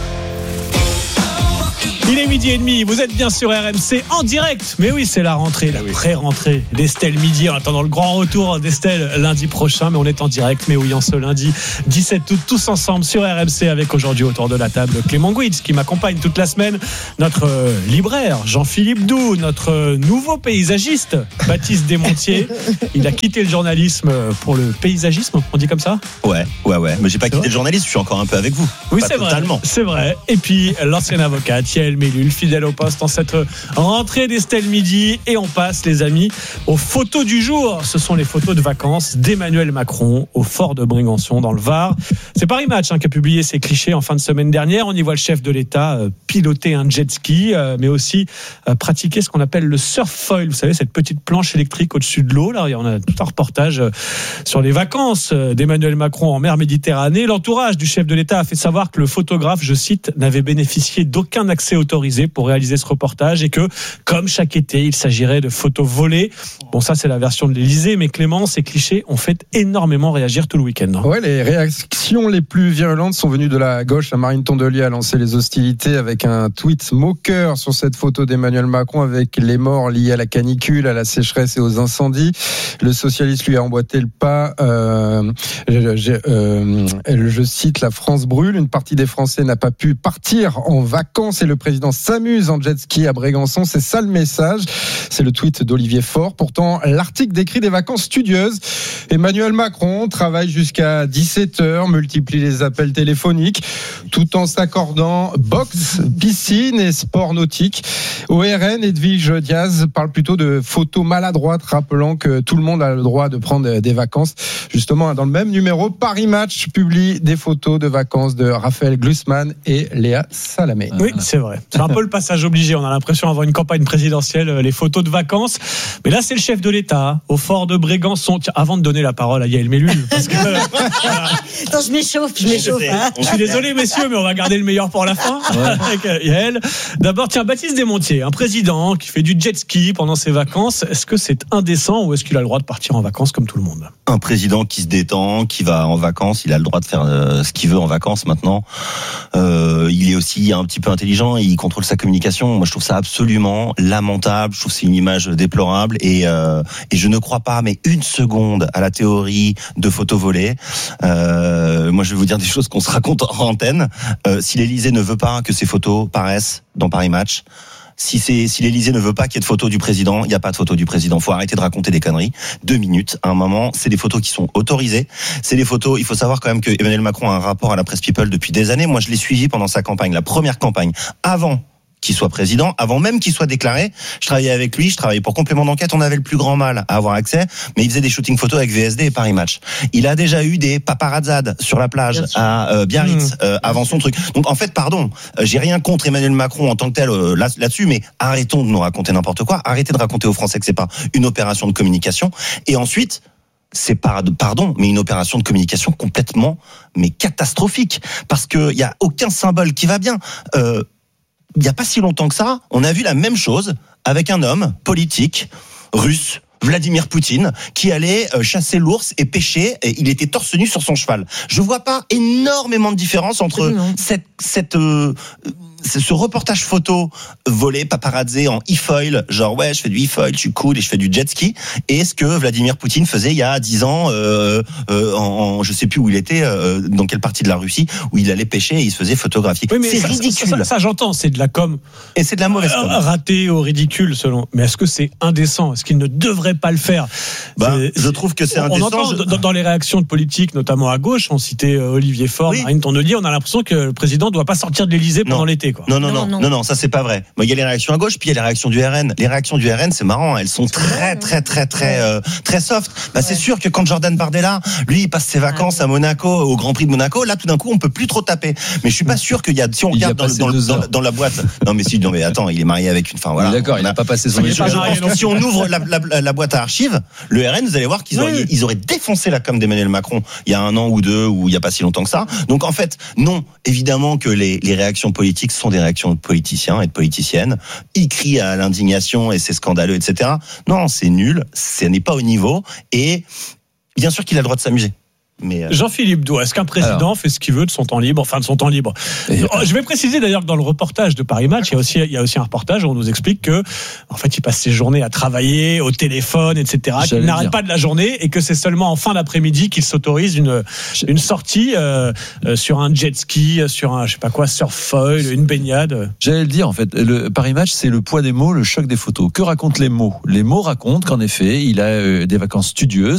Il est midi et demi, vous êtes bien sur RMC en direct. Mais oui, c'est la rentrée, la pré-rentrée d'Estelle Midi. En attendant le grand retour d'Estelle lundi prochain, mais on est en direct. Mais oui, en ce lundi 17 août, tous ensemble sur RMC, avec aujourd'hui autour de la table Clément Gouitz qui m'accompagne toute la semaine, notre libraire Jean-Philippe Doux, notre nouveau paysagiste Baptiste Desmontiers. Il a quitté le journalisme pour le paysagisme, on dit comme ça? Ouais. Mais j'ai pas quitté le journalisme, je suis encore un peu avec vous. Oui, c'est vrai. C'est vrai. Et puis l'ancienne avocate Yael Mellul, fidèle au poste en cette rentrée d'Estelle Midi. Et on passe, les amis, aux photos du jour. Ce sont les photos de vacances d'Emmanuel Macron au fort de Brégançon dans le Var. C'est Paris Match qui a publié ces clichés en fin de semaine dernière. On y voit le chef de l'État piloter un jet ski, mais aussi pratiquer ce qu'on appelle le surf foil. Vous savez, cette petite planche électrique au-dessus de l'eau. Là, on a tout un reportage sur les vacances d'Emmanuel Macron en mer Méditerranée. L'entourage du chef de l'État a fait savoir que le photographe, je cite, n'avait bénéficié d'aucun accès autorisé pour réaliser ce reportage et que, comme chaque été, il s'agirait de photos volées. Bon, ça, c'est la version de l'Élysée, mais Clément, ces clichés ont fait énormément réagir tout le week-end. Ouais, les réactions les plus virulentes sont venues de la gauche. Marine Tondelier a lancé les hostilités avec un tweet moqueur sur cette photo d'Emmanuel Macron avec les morts liés à la canicule, à la sécheresse et aux incendies. Le socialiste lui a emboîté le pas. Je cite, la France brûle. Une partie des Français n'a pas pu partir en vacances et le président s'amuse en jet ski à Brégançon. C'est ça le message. C'est le tweet d'Olivier Faure. Pourtant, l'article décrit des vacances studieuses. Emmanuel Macron travaille jusqu'à 17h, multiplie les appels téléphoniques, tout en s'accordant boxe, piscine et sport nautique. Au RN, Edwige Diaz parle plutôt de photos maladroites, rappelant que tout le monde a le droit de prendre des vacances. Justement, dans le même numéro, Paris Match publie des photos de vacances de Raphaël Glucksmann et Léa Salamé. Oui, c'est vrai. C'est un peu le passage obligé. On a l'impression, avant une campagne présidentielle, les photos de vacances. Mais là, c'est le chef de l'État au fort de Brégançon. Tiens, avant de donner la parole à Yael Mellul, parce que voilà. Attends, je m'échauffe. Je suis désolé, messieurs, mais on va garder le meilleur pour la fin. Avec Yael. D'abord, tiens, Baptiste Desmontiers, un président qui fait du jet ski pendant ses vacances. Est-ce que c'est indécent ou est-ce qu'il a le droit de partir en vacances comme tout le monde? Un président qui se détend, qui va en vacances, il a le droit de faire ce qu'il veut en vacances maintenant. Il est aussi un petit peu intelligent, il contrôle sa communication. Moi, je trouve ça absolument lamentable. Je trouve que c'est une image déplorable et je ne crois pas, mais une seconde, à la théorie de photos volées. Moi, je vais vous dire des choses qu'on se raconte en antenne. Si l'Élysée ne veut pas que ces photos paraissent dans Paris Match, si l'Élysée ne veut pas qu'il y ait de photos du président, il n'y a pas de photos du président. Faut arrêter de raconter des conneries. 2 minutes. À un moment, c'est des photos qui sont autorisées. C'est des photos, il faut savoir quand même que Emmanuel Macron a un rapport à la presse People depuis des années. Moi, je l'ai suivi pendant sa campagne, la première campagne, avant qu'il soit président, avant même qu'il soit déclaré. Je travaillais avec lui, je travaillais pour Complément d'Enquête, on avait le plus grand mal à avoir accès, mais il faisait des shootings photos avec VSD et Paris Match. Il a déjà eu des paparazzades sur la plage à Biarritz avant son truc. Donc en fait, j'ai rien contre Emmanuel Macron en tant que tel là-dessus, mais arrêtons de nous raconter n'importe quoi, arrêtez de raconter aux Français que c'est pas une opération de communication. Et ensuite, c'est mais une opération de communication complètement catastrophique, parce que il y a aucun symbole qui va bien. Il y a pas si longtemps que ça, on a vu la même chose avec un homme politique russe, Vladimir Poutine, qui allait chasser l'ours et pêcher, et il était torse nu sur son cheval. Je vois pas énormément de différence entre ce reportage photo volé, paparazzé en e-foil, genre je fais du e-foil, je suis cool et je fais du jet ski, et ce que Vladimir Poutine faisait il y a 10 ans je sais plus où il était, dans quelle partie de la Russie, où il allait pêcher et il se faisait photographier. Oui, mais c'est ridicule. Ça j'entends, c'est de la com. Et c'est de la mauvaise com. Ratée au ridicule selon. Mais est-ce que c'est indécent ? Est-ce qu'il ne devrait pas le faire ? Je trouve que c'est indécent. On entend dans les réactions de politiques, notamment à gauche, on citait Olivier Faure, Marine Tondelier, on a l'impression que le président ne doit pas sortir de l'Élysée pendant l'été. Quoi. Non, ça c'est pas vrai. Il y a les réactions à gauche, puis il y a les réactions du RN. Les réactions du RN, c'est marrant, elles sont très soft. C'est sûr que quand Jordan Bardella, lui, il passe ses vacances à Monaco, au Grand Prix de Monaco, là tout d'un coup on peut plus trop taper. Mais je suis pas sûr qu'il y a, si on regarde dans la boîte, non mais attends, il est marié avec une, voilà. D'accord, il n'a pas passé son étude. Si on ouvre la boîte à archives, le RN, vous allez voir qu'ils auraient défoncé la com d'Emmanuel Macron il y a 1 an ou 2, ou il y a pas si longtemps que ça. Donc en fait, non, évidemment que les réactions politiques sont des réactions de politiciens et de politiciennes. Ils crient à l'indignation et c'est scandaleux, etc. Non, c'est nul, ce n'est pas au niveau, et bien sûr qu'il a le droit de s'amuser. Mais Jean-Philippe Doux, est-ce qu'un président fait ce qu'il veut de son temps libre, Je vais préciser d'ailleurs que dans le reportage de Paris Match, il y a aussi un reportage où on nous explique que, en fait, il passe ses journées à travailler, au téléphone, etc., qu'il n'arrête pas de la journée et que c'est seulement en fin d'après-midi qu'il s'autorise une sortie sur un jet ski, sur un, surf foil, une baignade. J'allais le dire, en fait, le Paris Match, c'est le poids des mots, le choc des photos. Que racontent les mots ? Les mots racontent qu'en effet, il a des vacances studieuses,